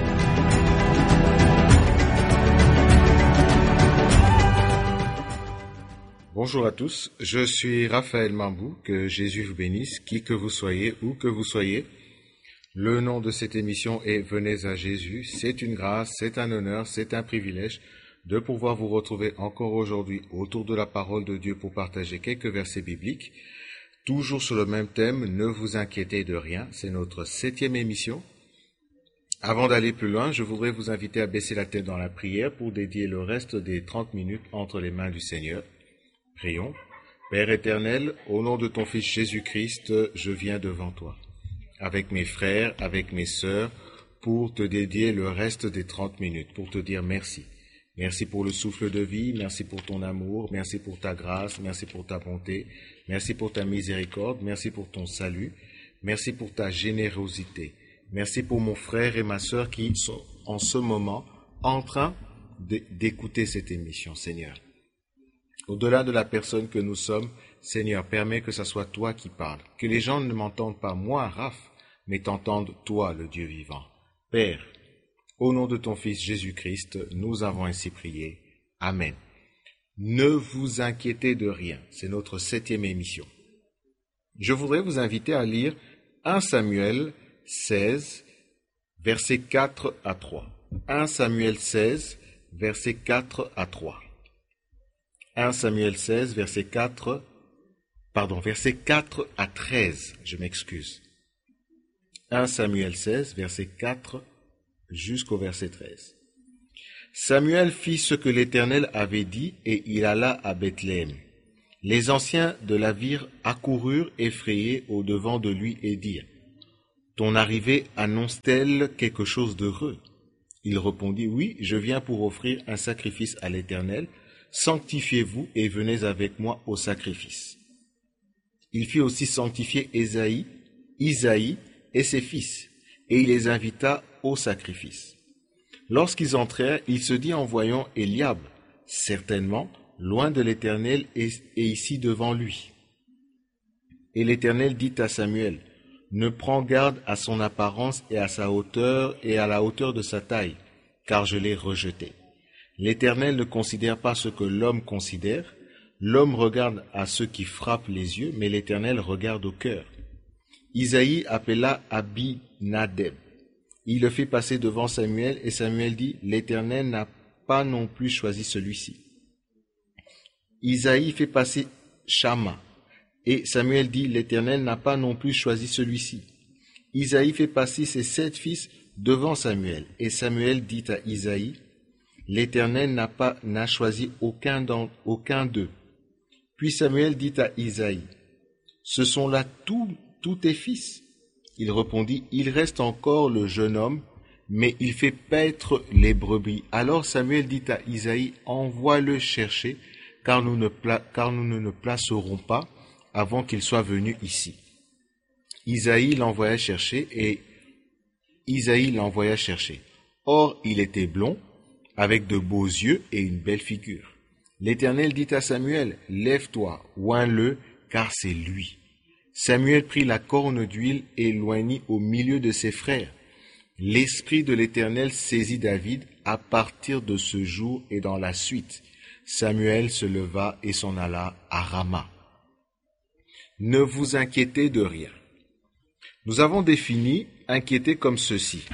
Bonjour à tous, je suis Raphaël Mambou, que Jésus vous bénisse, qui que vous soyez, où que vous soyez. Le nom de cette émission est Venez à Jésus. C'est une grâce, c'est un honneur, c'est un privilège de pouvoir vous retrouver encore aujourd'hui autour de la parole de Dieu pour partager quelques versets bibliques. Toujours sur le même thème, ne vous inquiétez de rien, c'est notre 7e émission. Avant d'aller plus loin, je voudrais vous inviter à baisser la tête dans la prière pour dédier le reste des 30 minutes entre les mains du Seigneur. Prions. Père éternel, au nom de ton Fils Jésus-Christ, je viens devant toi, avec mes frères, avec mes sœurs, pour te dédier le reste des 30 minutes, pour te dire merci. Merci pour le souffle de vie, merci pour ton amour, merci pour ta grâce, merci pour ta bonté, merci pour ta miséricorde, merci pour ton salut, merci pour ta générosité. Merci pour mon frère et ma sœur qui sont en ce moment en train d'écouter cette émission, Seigneur. Au-delà de la personne que nous sommes, Seigneur, permets que ce soit toi qui parles, que les gens ne m'entendent pas moi, Raph, mais t'entendent toi, le Dieu vivant. Père, au nom de ton Fils Jésus-Christ, nous avons ainsi prié. Amen. Ne vous inquiétez de rien, c'est notre 7e émission. Je voudrais vous inviter à lire 1 Samuel 16, versets 4 à 3. 1 Samuel 16, versets 4 à 3. 1 Samuel 16, verset 4 à 13, je m'excuse. 1 Samuel 16, verset 4 jusqu'au verset 13. Samuel fit ce que l'Éternel avait dit et il alla à Bethléem. Les anciens de la ville accoururent effrayés au-devant de lui et dirent, « Ton arrivée annonce-t-elle quelque chose d'heureux ?» Il répondit, « Oui, je viens pour offrir un sacrifice à l'Éternel. Sanctifiez-vous et venez avec moi au sacrifice. » Il fit aussi sanctifier Isaïe et ses fils, et il les invita au sacrifice. Lorsqu'ils entrèrent, il se dit en voyant Eliab, « Certainement, loin de l'Éternel est ici devant lui. » Et l'Éternel dit à Samuel, « Ne prends garde à son apparence et à sa hauteur et à la hauteur de sa taille, car je l'ai rejeté. L'Éternel ne considère pas ce que l'homme considère. L'homme regarde à ceux qui frappent les yeux, mais l'Éternel regarde au cœur. » Isaïe appela Abinadab. Il le fit passer devant Samuel, et Samuel dit, « L'Éternel n'a pas non plus choisi celui-ci. » Isaïe fait passer Shama, et Samuel dit, « L'Éternel n'a pas non plus choisi celui-ci. » Isaïe fait passer ses 7 fils devant Samuel, et Samuel dit à Isaïe, « L'Éternel n'a choisi aucun d'eux. » Puis Samuel dit à Isaïe, « Ce sont là tous tes fils ?» Il répondit, « Il reste encore le jeune homme, mais il fait paître les brebis. » Alors Samuel dit à Isaïe, « Envoie-le chercher, car nous ne le placerons pas avant qu'il soit venu ici. » Isaïe l'envoya chercher, Or, il était blond, avec de beaux yeux et une belle figure. L'Éternel dit à Samuel, « Lève-toi, oins-le, car c'est lui. » Samuel prit la corne d'huile et l'oignit au milieu de ses frères. L'Esprit de l'Éternel saisit David à partir de ce jour et dans la suite. Samuel se leva et s'en alla à Rama. Ne vous inquiétez de rien. Nous avons défini inquiéter comme ceci.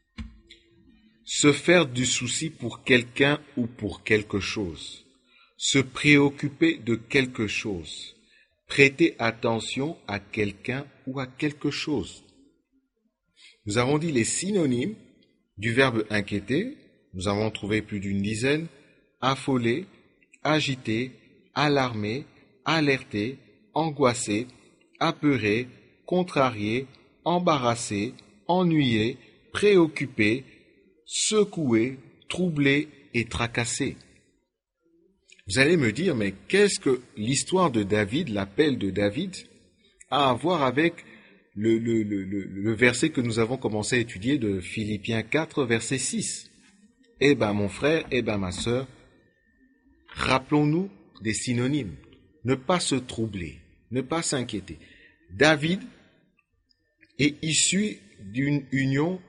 Se faire du souci pour quelqu'un ou pour quelque chose. Se préoccuper de quelque chose. Prêter attention à quelqu'un ou à quelque chose. Nous avons dit les synonymes du verbe inquiéter. Nous avons trouvé plus d'une dizaine. Affoler, agiter, alarmer, alerter, angoisser, apeurer, contrarier, embarrasser, ennuyer, préoccuper, secouer, troubler et tracasser. Vous allez me dire, mais qu'est-ce que l'histoire de David, l'appel de David, a à voir avec le verset que nous avons commencé à étudier de Philippiens 4, verset 6? Eh bien, mon frère, eh bien, ma sœur, rappelons-nous des synonymes. Ne pas se troubler, ne pas s'inquiéter. David est issu d'une union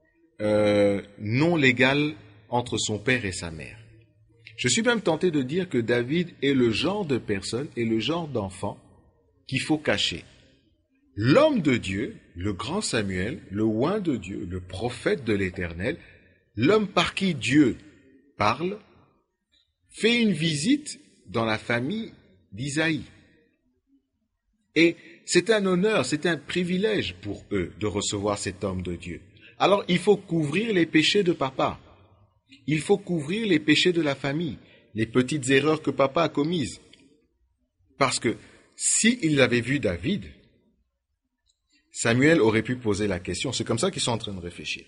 non légale entre son père et sa mère. Je suis même tenté de dire que David est le genre de personne et le genre d'enfant qu'il faut cacher. L'homme de Dieu, le grand Samuel, le oint de Dieu, le prophète de l'Éternel, l'homme par qui Dieu parle, fait une visite dans la famille d'Isaïe. Et c'est un honneur, c'est un privilège pour eux de recevoir cet homme de Dieu. Alors il faut couvrir les péchés de papa. Il faut couvrir les péchés de la famille, les petites erreurs que papa a commises. Parce que s'il avait vu David, Samuel aurait pu poser la question. C'est comme ça qu'ils sont en train de réfléchir.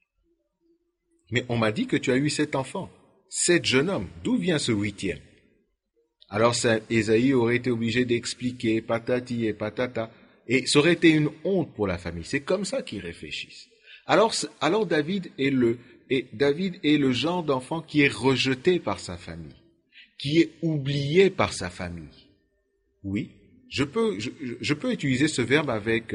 Mais on m'a dit que tu as eu 7 enfants, 7 jeunes hommes. D'où vient ce 8e? Alors Ésaïe aurait été obligé d'expliquer patati et patata. Et ça aurait été une honte pour la famille. C'est comme ça qu'ils réfléchissent. Alors David est le genre d'enfant qui est rejeté par sa famille, qui est oublié par sa famille. Oui, je peux utiliser ce verbe avec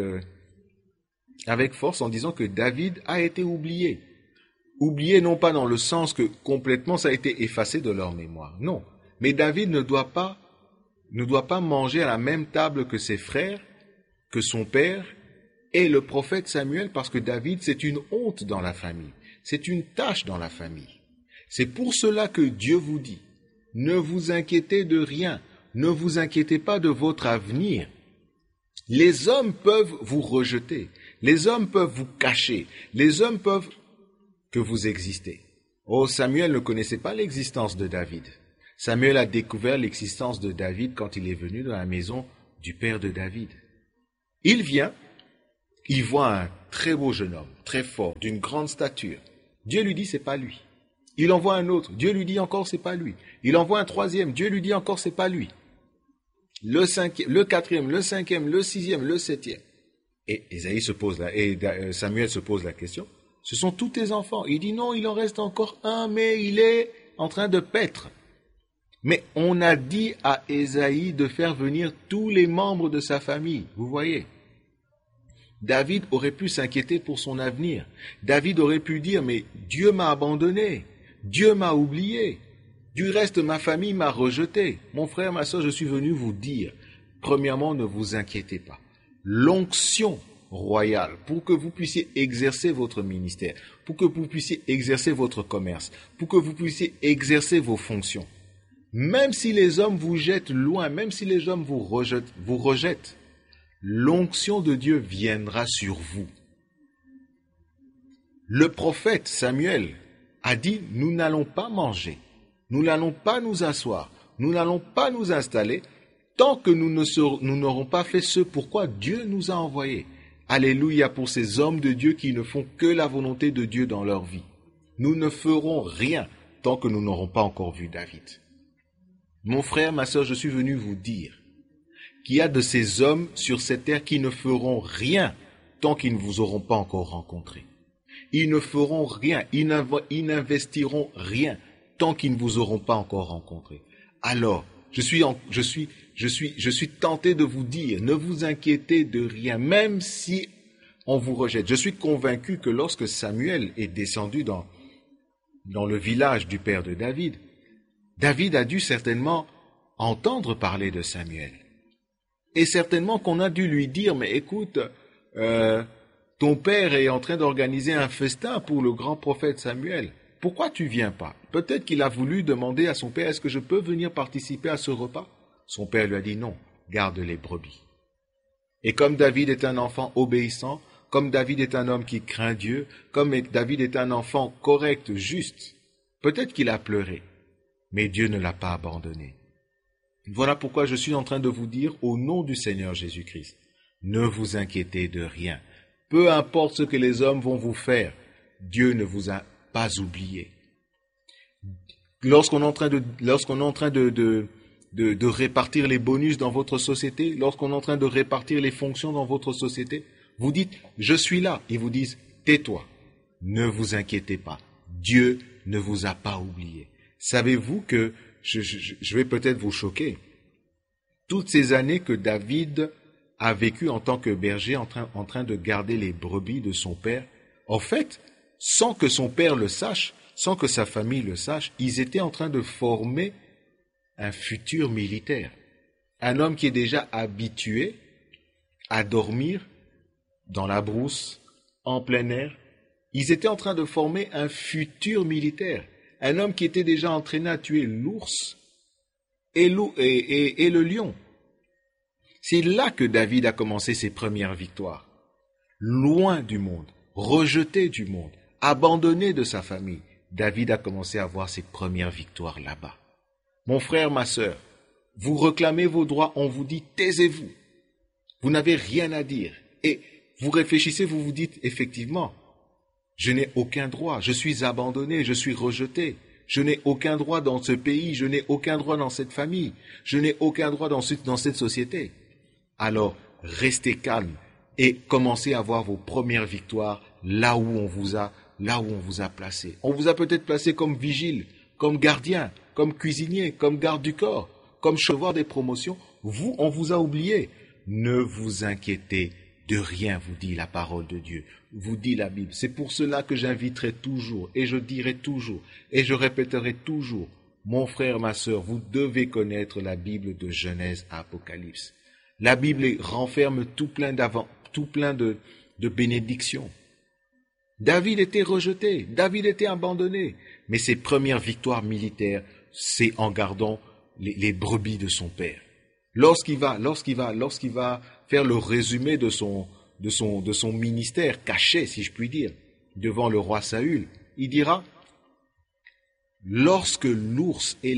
force en disant que David a été oublié. Oublié non pas dans le sens que complètement ça a été effacé de leur mémoire, non. Mais David ne doit pas manger à la même table que ses frères, que son père et le prophète Samuel, parce que David, c'est une honte dans la famille. C'est une tâche dans la famille. C'est pour cela que Dieu vous dit, ne vous inquiétez de rien, ne vous inquiétez pas de votre avenir. Les hommes peuvent vous rejeter, les hommes peuvent vous cacher, les hommes peuvent que vous existez. Oh, Samuel ne connaissait pas l'existence de David. Samuel a découvert l'existence de David quand il est venu dans la maison du père de David. Il vient, il voit un très beau jeune homme, très fort, d'une grande stature. Dieu lui dit, c'est pas lui. Il envoie un autre, Dieu lui dit encore, c'est pas lui. Il envoie un troisième, Dieu lui dit encore, c'est pas lui. Le cinquième, le quatrième, le cinquième, le sixième, le septième. Et Samuel se pose la question, ce sont tous tes enfants. Il dit non, il en reste encore un, mais il est en train de paître. Mais on a dit à Ésaïe de faire venir tous les membres de sa famille, vous voyez. David aurait pu s'inquiéter pour son avenir. David aurait pu dire, mais Dieu m'a abandonné, Dieu m'a oublié. Du reste, ma famille m'a rejeté. Mon frère, ma soeur, je suis venu vous dire, premièrement, ne vous inquiétez pas. L'onction royale, pour que vous puissiez exercer votre ministère, pour que vous puissiez exercer votre commerce, pour que vous puissiez exercer vos fonctions. Même si les hommes vous jettent loin, même si les hommes vous rejettent, l'onction de Dieu viendra sur vous. Le prophète Samuel a dit, nous n'allons pas manger, nous n'allons pas nous asseoir, nous n'allons pas nous installer, tant que nous n'aurons pas fait ce pourquoi Dieu nous a envoyés. Alléluia pour ces hommes de Dieu qui ne font que la volonté de Dieu dans leur vie. Nous ne ferons rien tant que nous n'aurons pas encore vu David. Mon frère, ma soeur, je suis venu vous dire qu'il y a de ces hommes sur cette terre qui ne feront rien tant qu'ils ne vous auront pas encore rencontré. Ils ne feront rien, ils n'investiront rien tant qu'ils ne vous auront pas encore rencontré. Alors, je suis tenté de vous dire, ne vous inquiétez de rien, même si on vous rejette. Je suis convaincu que lorsque Samuel est descendu dans le village du père de David, David a dû certainement entendre parler de Samuel. Et certainement qu'on a dû lui dire, mais écoute, ton père est en train d'organiser un festin pour le grand prophète Samuel. Pourquoi tu viens pas? Peut-être qu'il a voulu demander à son père, est-ce que je peux venir participer à ce repas? Son père lui a dit non, garde les brebis. Et comme David est un enfant obéissant, comme David est un homme qui craint Dieu, comme David est un enfant correct, juste, peut-être qu'il a pleuré, mais Dieu ne l'a pas abandonné. Voilà pourquoi je suis en train de vous dire, au nom du Seigneur Jésus-Christ, ne vous inquiétez de rien. Peu importe ce que les hommes vont vous faire, Dieu ne vous a pas oublié. Lorsqu'on est en train de répartir les bonus dans votre société, lorsqu'on est en train de répartir les fonctions dans votre société, vous dites « je suis là » ils vous disent « tais-toi, ne vous inquiétez pas, Dieu ne vous a pas oublié ». Savez-vous que, je vais peut-être vous choquer, toutes ces années que David a vécu en tant que berger en train de garder les brebis de son père, en fait, sans que son père le sache, sans que sa famille le sache, ils étaient en train de former un futur militaire. Un homme qui est déjà habitué à dormir dans la brousse, en plein air. Ils étaient en train de former un futur militaire. Un homme qui était déjà entraîné à tuer l'ours et le lion. C'est là que David a commencé ses premières victoires. Loin du monde, rejeté du monde, abandonné de sa famille, David a commencé à avoir ses premières victoires là-bas. Mon frère, ma sœur, vous réclamez vos droits, on vous dit taisez-vous. Vous n'avez rien à dire. Et vous réfléchissez, vous vous dites effectivement, je n'ai aucun droit, je suis abandonné, je suis rejeté. Je n'ai aucun droit dans ce pays, je n'ai aucun droit dans cette famille, je n'ai aucun droit dans cette société. Alors, restez calme et commencez à avoir vos premières victoires là où on vous a placé. On vous a peut-être placé comme vigile, comme gardien, comme cuisinier, comme garde du corps, comme chevaucheur des promotions. Vous, on vous a oublié. Ne vous inquiétez de rien, vous dit la parole de Dieu, vous dit la Bible. C'est pour cela que j'inviterai toujours, et je dirai toujours, et je répéterai toujours, mon frère, ma sœur, vous devez connaître la Bible de Genèse à Apocalypse. La Bible renferme tout plein de bénédictions. David était rejeté, David était abandonné, mais ses premières victoires militaires, c'est en gardant les brebis de son père. Lorsqu'il va faire le résumé de son ministère caché, si je puis dire, devant le roi Saül, il dira, lorsque l'ours et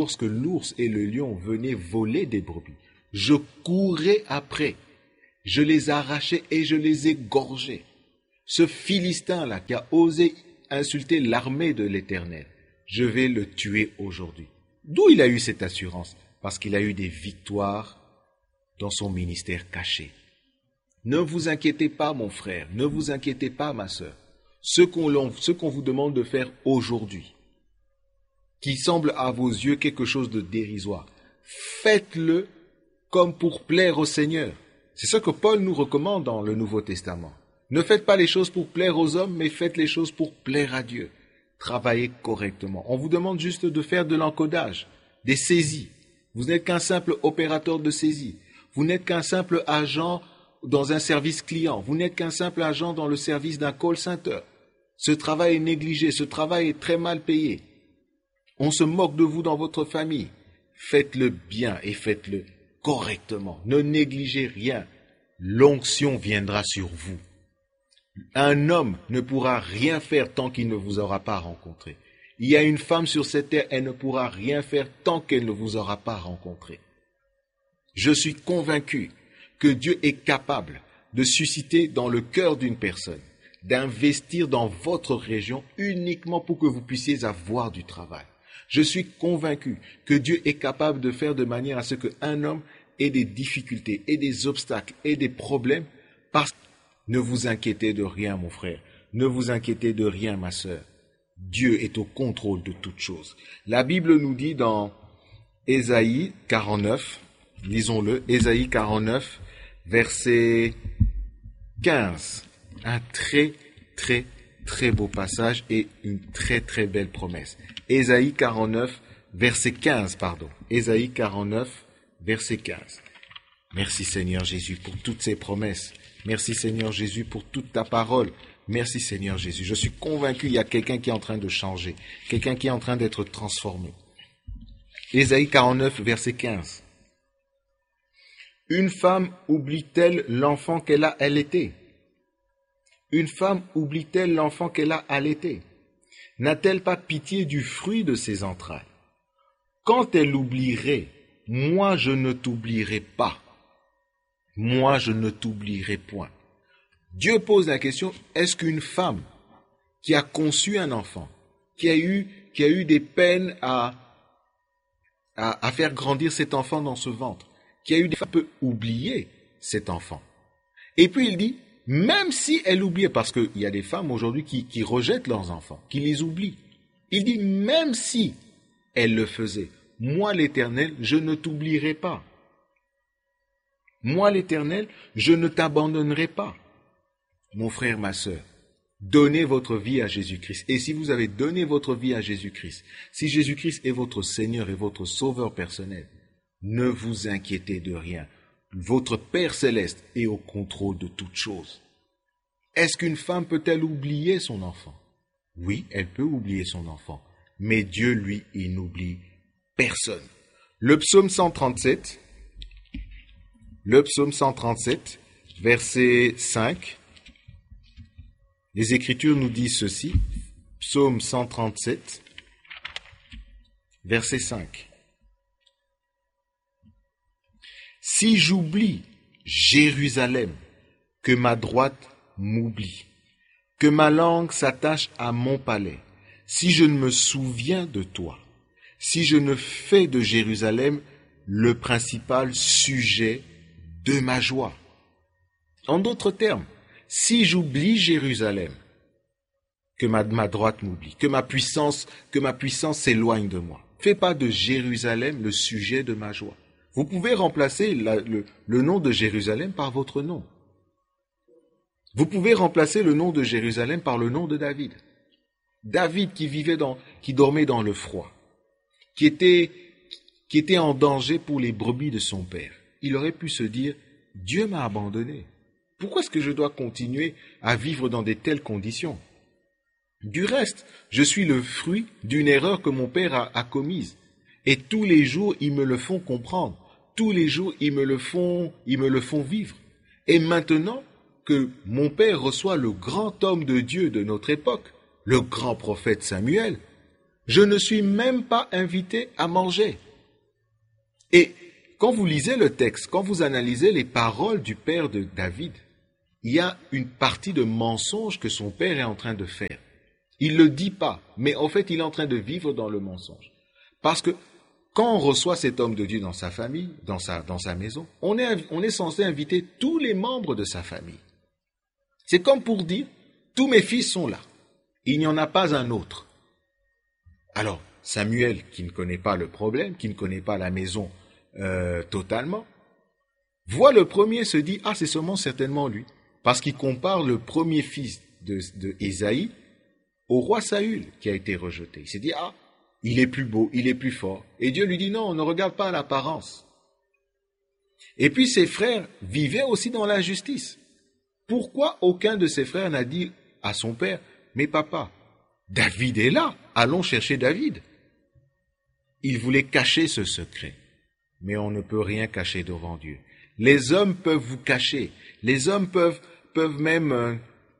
le lion venaient voler des brebis, je courais après, je les arrachais et je les égorgeais. Ce Philistin-là qui a osé insulter l'armée de l'Éternel, je vais le tuer aujourd'hui. D'où il a eu cette assurance? Parce qu'il a eu des victoires dans son ministère caché. Ne vous inquiétez pas, mon frère, ne vous inquiétez pas, ma sœur. Ce qu'on vous demande de faire aujourd'hui, qui semble à vos yeux quelque chose de dérisoire, faites-le comme pour plaire au Seigneur. C'est ce que Paul nous recommande dans le Nouveau Testament. Ne faites pas les choses pour plaire aux hommes, mais faites les choses pour plaire à Dieu. Travaillez correctement. On vous demande juste de faire de l'encodage, des saisies. Vous n'êtes qu'un simple opérateur de saisie. Vous n'êtes qu'un simple agent dans un service client. Vous n'êtes qu'un simple agent dans le service d'un call center. Ce travail est négligé, ce travail est très mal payé. On se moque de vous dans votre famille. Faites-le bien et faites-le correctement. Ne négligez rien. L'onction viendra sur vous. Un homme ne pourra rien faire tant qu'il ne vous aura pas rencontré. Il y a une femme sur cette terre, elle ne pourra rien faire tant qu'elle ne vous aura pas rencontré. Je suis convaincu que Dieu est capable de susciter dans le cœur d'une personne, d'investir dans votre région uniquement pour que vous puissiez avoir du travail. Je suis convaincu que Dieu est capable de faire de manière à ce qu'un homme ait des difficultés, ait des obstacles, ait des problèmes. Parce que ne vous inquiétez de rien, mon frère. Ne vous inquiétez de rien, ma sœur. Dieu est au contrôle de toutes choses. La Bible nous dit dans Ésaïe 49, lisons-le, Ésaïe 49, verset 15. Un très, très, très beau passage et une très, très belle promesse. Ésaïe 49, verset 15, Ésaïe 49, verset 15. Merci Seigneur Jésus pour toutes ces promesses. Merci Seigneur Jésus pour toute ta parole. Merci Seigneur Jésus. Je suis convaincu qu'il y a quelqu'un qui est en train de changer, quelqu'un qui est en train d'être transformé. Ésaïe 49, verset 15. Une femme oublie-t-elle l'enfant qu'elle a allaité? Une femme oublie-t-elle l'enfant qu'elle a allaité? N'a-t-elle pas pitié du fruit de ses entrailles? Quand elle l'oublierait, moi je ne t'oublierai pas. Moi je ne t'oublierai point. Dieu pose la question, est-ce qu'une femme qui a conçu un enfant, qui a eu des peines à faire grandir cet enfant dans ce ventre, qui a eu des femmes peut oublier cet enfant? Et puis il dit, même si elle oubliait, parce qu'il y a des femmes aujourd'hui qui rejettent leurs enfants, qui les oublient. Il dit, même si elle le faisait, moi l'Éternel, je ne t'oublierai pas. Moi l'Éternel, je ne t'abandonnerai pas. Mon frère, ma sœur, donnez votre vie à Jésus-Christ. Et si vous avez donné votre vie à Jésus-Christ, si Jésus-Christ est votre Seigneur et votre Sauveur personnel, ne vous inquiétez de rien. Votre Père céleste est au contrôle de toutes choses. Est-ce qu'une femme peut-elle oublier son enfant? Oui, elle peut oublier son enfant. Mais Dieu, lui, il n'oublie personne. Le psaume 137, verset 5, les Écritures nous disent ceci, psaume 137, verset 5. Si j'oublie Jérusalem, que ma droite m'oublie, que ma langue s'attache à mon palais, si je ne me souviens de toi, si je ne fais de Jérusalem le principal sujet de ma joie. En d'autres termes, si j'oublie Jérusalem, que ma droite m'oublie, que ma puissance s'éloigne de moi. Fais pas de Jérusalem le sujet de ma joie. Vous pouvez remplacer le nom de Jérusalem par votre nom. Vous pouvez remplacer le nom de Jérusalem par le nom de David. David qui dormait dans le froid, qui était en danger pour les brebis de son père. Il aurait pu se dire, Dieu m'a abandonné. Pourquoi est-ce que je dois continuer à vivre dans de telles conditions? Du reste, je suis le fruit d'une erreur que mon père a commise. Et tous les jours, ils me le font comprendre. Tous les jours, ils me le font vivre. Et maintenant que mon père reçoit le grand homme de Dieu de notre époque, le grand prophète Samuel, Je ne suis même pas invité à manger. Et quand vous lisez le texte, quand vous analysez les paroles du père de David, il y a une partie de mensonge que son père est en train de faire. Il ne le dit pas, mais en fait, il est en train de vivre dans le mensonge. Parce que quand on reçoit cet homme de Dieu dans sa famille, dans sa maison, on est censé inviter tous les membres de sa famille. C'est comme pour dire, tous mes fils sont là. Il n'y en a pas un autre. Alors, Samuel, qui ne connaît pas le problème, qui ne connaît pas la maison totalement, voit le premier, se dit, ah, c'est certainement lui. Parce qu'il compare le premier fils de Ésaïe au roi Saül qui a été rejeté. Il s'est dit, ah, il est plus beau, il est plus fort. Et Dieu lui dit, non, ne regarde pas l'apparence. Et puis ses frères vivaient aussi dans l'injustice. Pourquoi aucun de ses frères n'a dit à son père, mais papa, David est là, allons chercher David. Il voulait cacher ce secret, mais on ne peut rien cacher devant Dieu. Les hommes peuvent vous cacher, les hommes peuvent même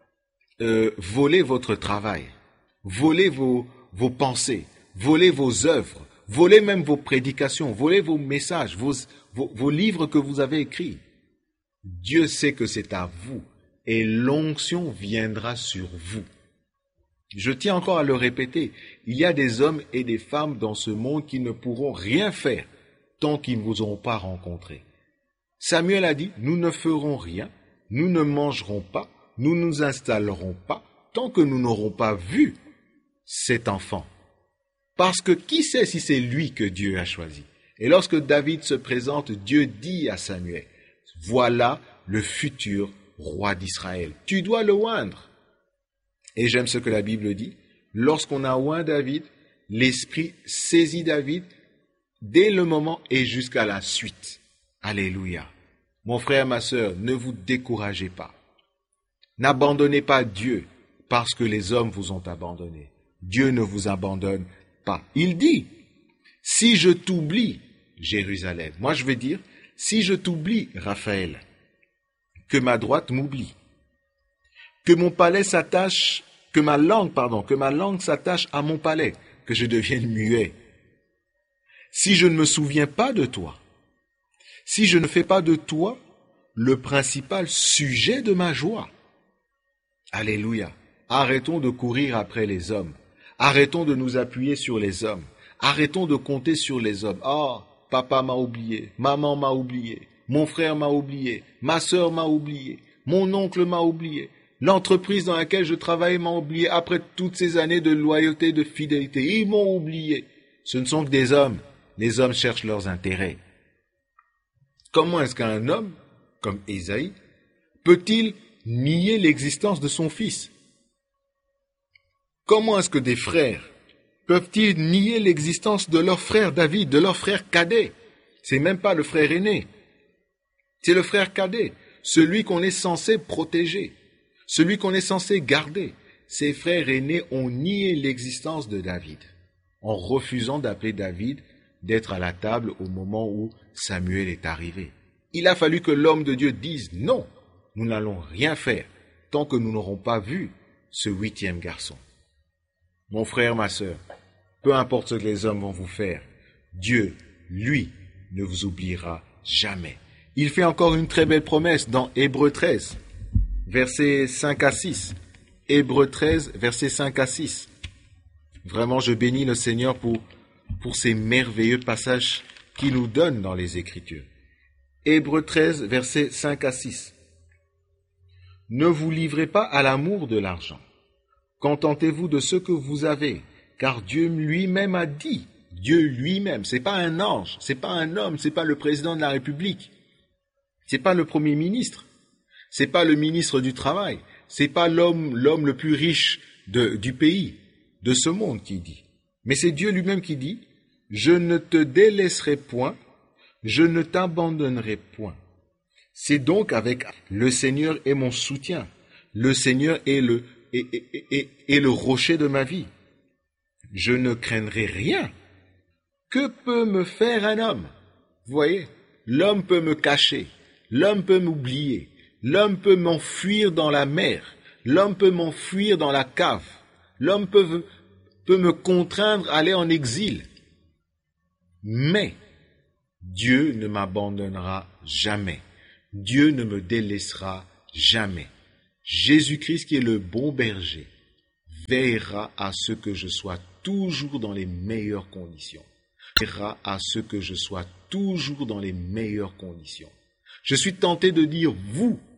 voler votre travail, voler vos pensées, voler vos œuvres, voler même vos prédications, voler vos messages, vos livres que vous avez écrits. Dieu sait que c'est à vous et l'onction viendra sur vous. Je tiens encore à le répéter, il y a des hommes et des femmes dans ce monde qui ne pourront rien faire tant qu'ils ne vous auront pas rencontré. Samuel a dit, nous ne ferons rien, nous ne mangerons pas, nous ne nous installerons pas tant que nous n'aurons pas vu cet enfant. Parce que qui sait si c'est lui que Dieu a choisi? Et lorsque David se présente, Dieu dit à Samuel, voilà le futur roi d'Israël. Tu dois le oindre. Et j'aime ce que la Bible dit. Lorsqu'on a oint David, l'Esprit saisit David dès le moment et jusqu'à la suite. Alléluia. Mon frère, ma sœur, ne vous découragez pas. N'abandonnez pas Dieu parce que les hommes vous ont abandonné. Dieu ne vous abandonne pas. Il dit, si je t'oublie, Jérusalem, moi je vais dire, si je t'oublie, Raphaël, que ma droite m'oublie, que mon palais s'attache, que ma langue s'attache à mon palais, que je devienne muet. Si je ne me souviens pas de toi, si je ne fais pas de toi le principal sujet de ma joie. Alléluia. Arrêtons de courir après les hommes. Arrêtons de nous appuyer sur les hommes. Arrêtons de compter sur les hommes. Ah, papa m'a oublié, maman m'a oublié, mon frère m'a oublié, ma sœur m'a oublié, mon oncle m'a oublié, l'entreprise dans laquelle je travaille m'a oublié après toutes ces années de loyauté, de fidélité. Ils m'ont oublié. Ce ne sont que des hommes. Les hommes cherchent leurs intérêts. Comment est-ce qu'un homme, comme Ésaïe, peut-il nier l'existence de son fils? Comment est-ce que des frères peuvent-ils nier l'existence de leur frère David, de leur frère cadet? C'est même pas le frère aîné. C'est le frère cadet, celui qu'on est censé protéger, celui qu'on est censé garder. Ses frères aînés ont nié l'existence de David, en refusant d'appeler David d'être à la table au moment où Samuel est arrivé. Il a fallu que l'homme de Dieu dise non, nous n'allons rien faire tant que nous n'aurons pas vu ce 8e garçon. Mon frère, ma sœur, peu importe ce que les hommes vont vous faire, Dieu, lui, ne vous oubliera jamais. Il fait encore une très belle promesse dans Hébreux 13, versets 5 à 6. Hébreux 13, versets 5 à 6. Vraiment, je bénis le Seigneur pour ces merveilleux passages qu'il nous donne dans les Écritures. Hébreux 13, versets 5 à 6. Ne vous livrez pas à l'amour de l'argent. Contentez-vous de ce que vous avez, car Dieu lui-même a dit. Dieu lui-même, c'est pas un ange, c'est pas un homme, c'est pas le président de la République, c'est pas le premier ministre, c'est pas le ministre du Travail, c'est pas l'homme le plus riche du pays, de ce monde qui dit. Mais c'est Dieu lui-même qui dit, je ne te délaisserai point, je ne t'abandonnerai point. C'est donc avec le Seigneur est mon soutien, le Seigneur est le rocher de ma vie. Je ne craindrai rien. Que peut me faire un homme? Vous voyez, l'homme peut me cacher, l'homme peut m'oublier, l'homme peut m'enfuir dans la mer, l'homme peut m'enfuir dans la cave, l'homme peut peut me contraindre à aller en exil. Mais Dieu ne m'abandonnera jamais. Dieu ne me délaissera jamais. Jésus-Christ, qui est le bon berger, veillera à ce que je sois toujours dans les meilleures conditions. Veillera à ce que je sois toujours dans les meilleures conditions. Je suis tenté de dire, vous,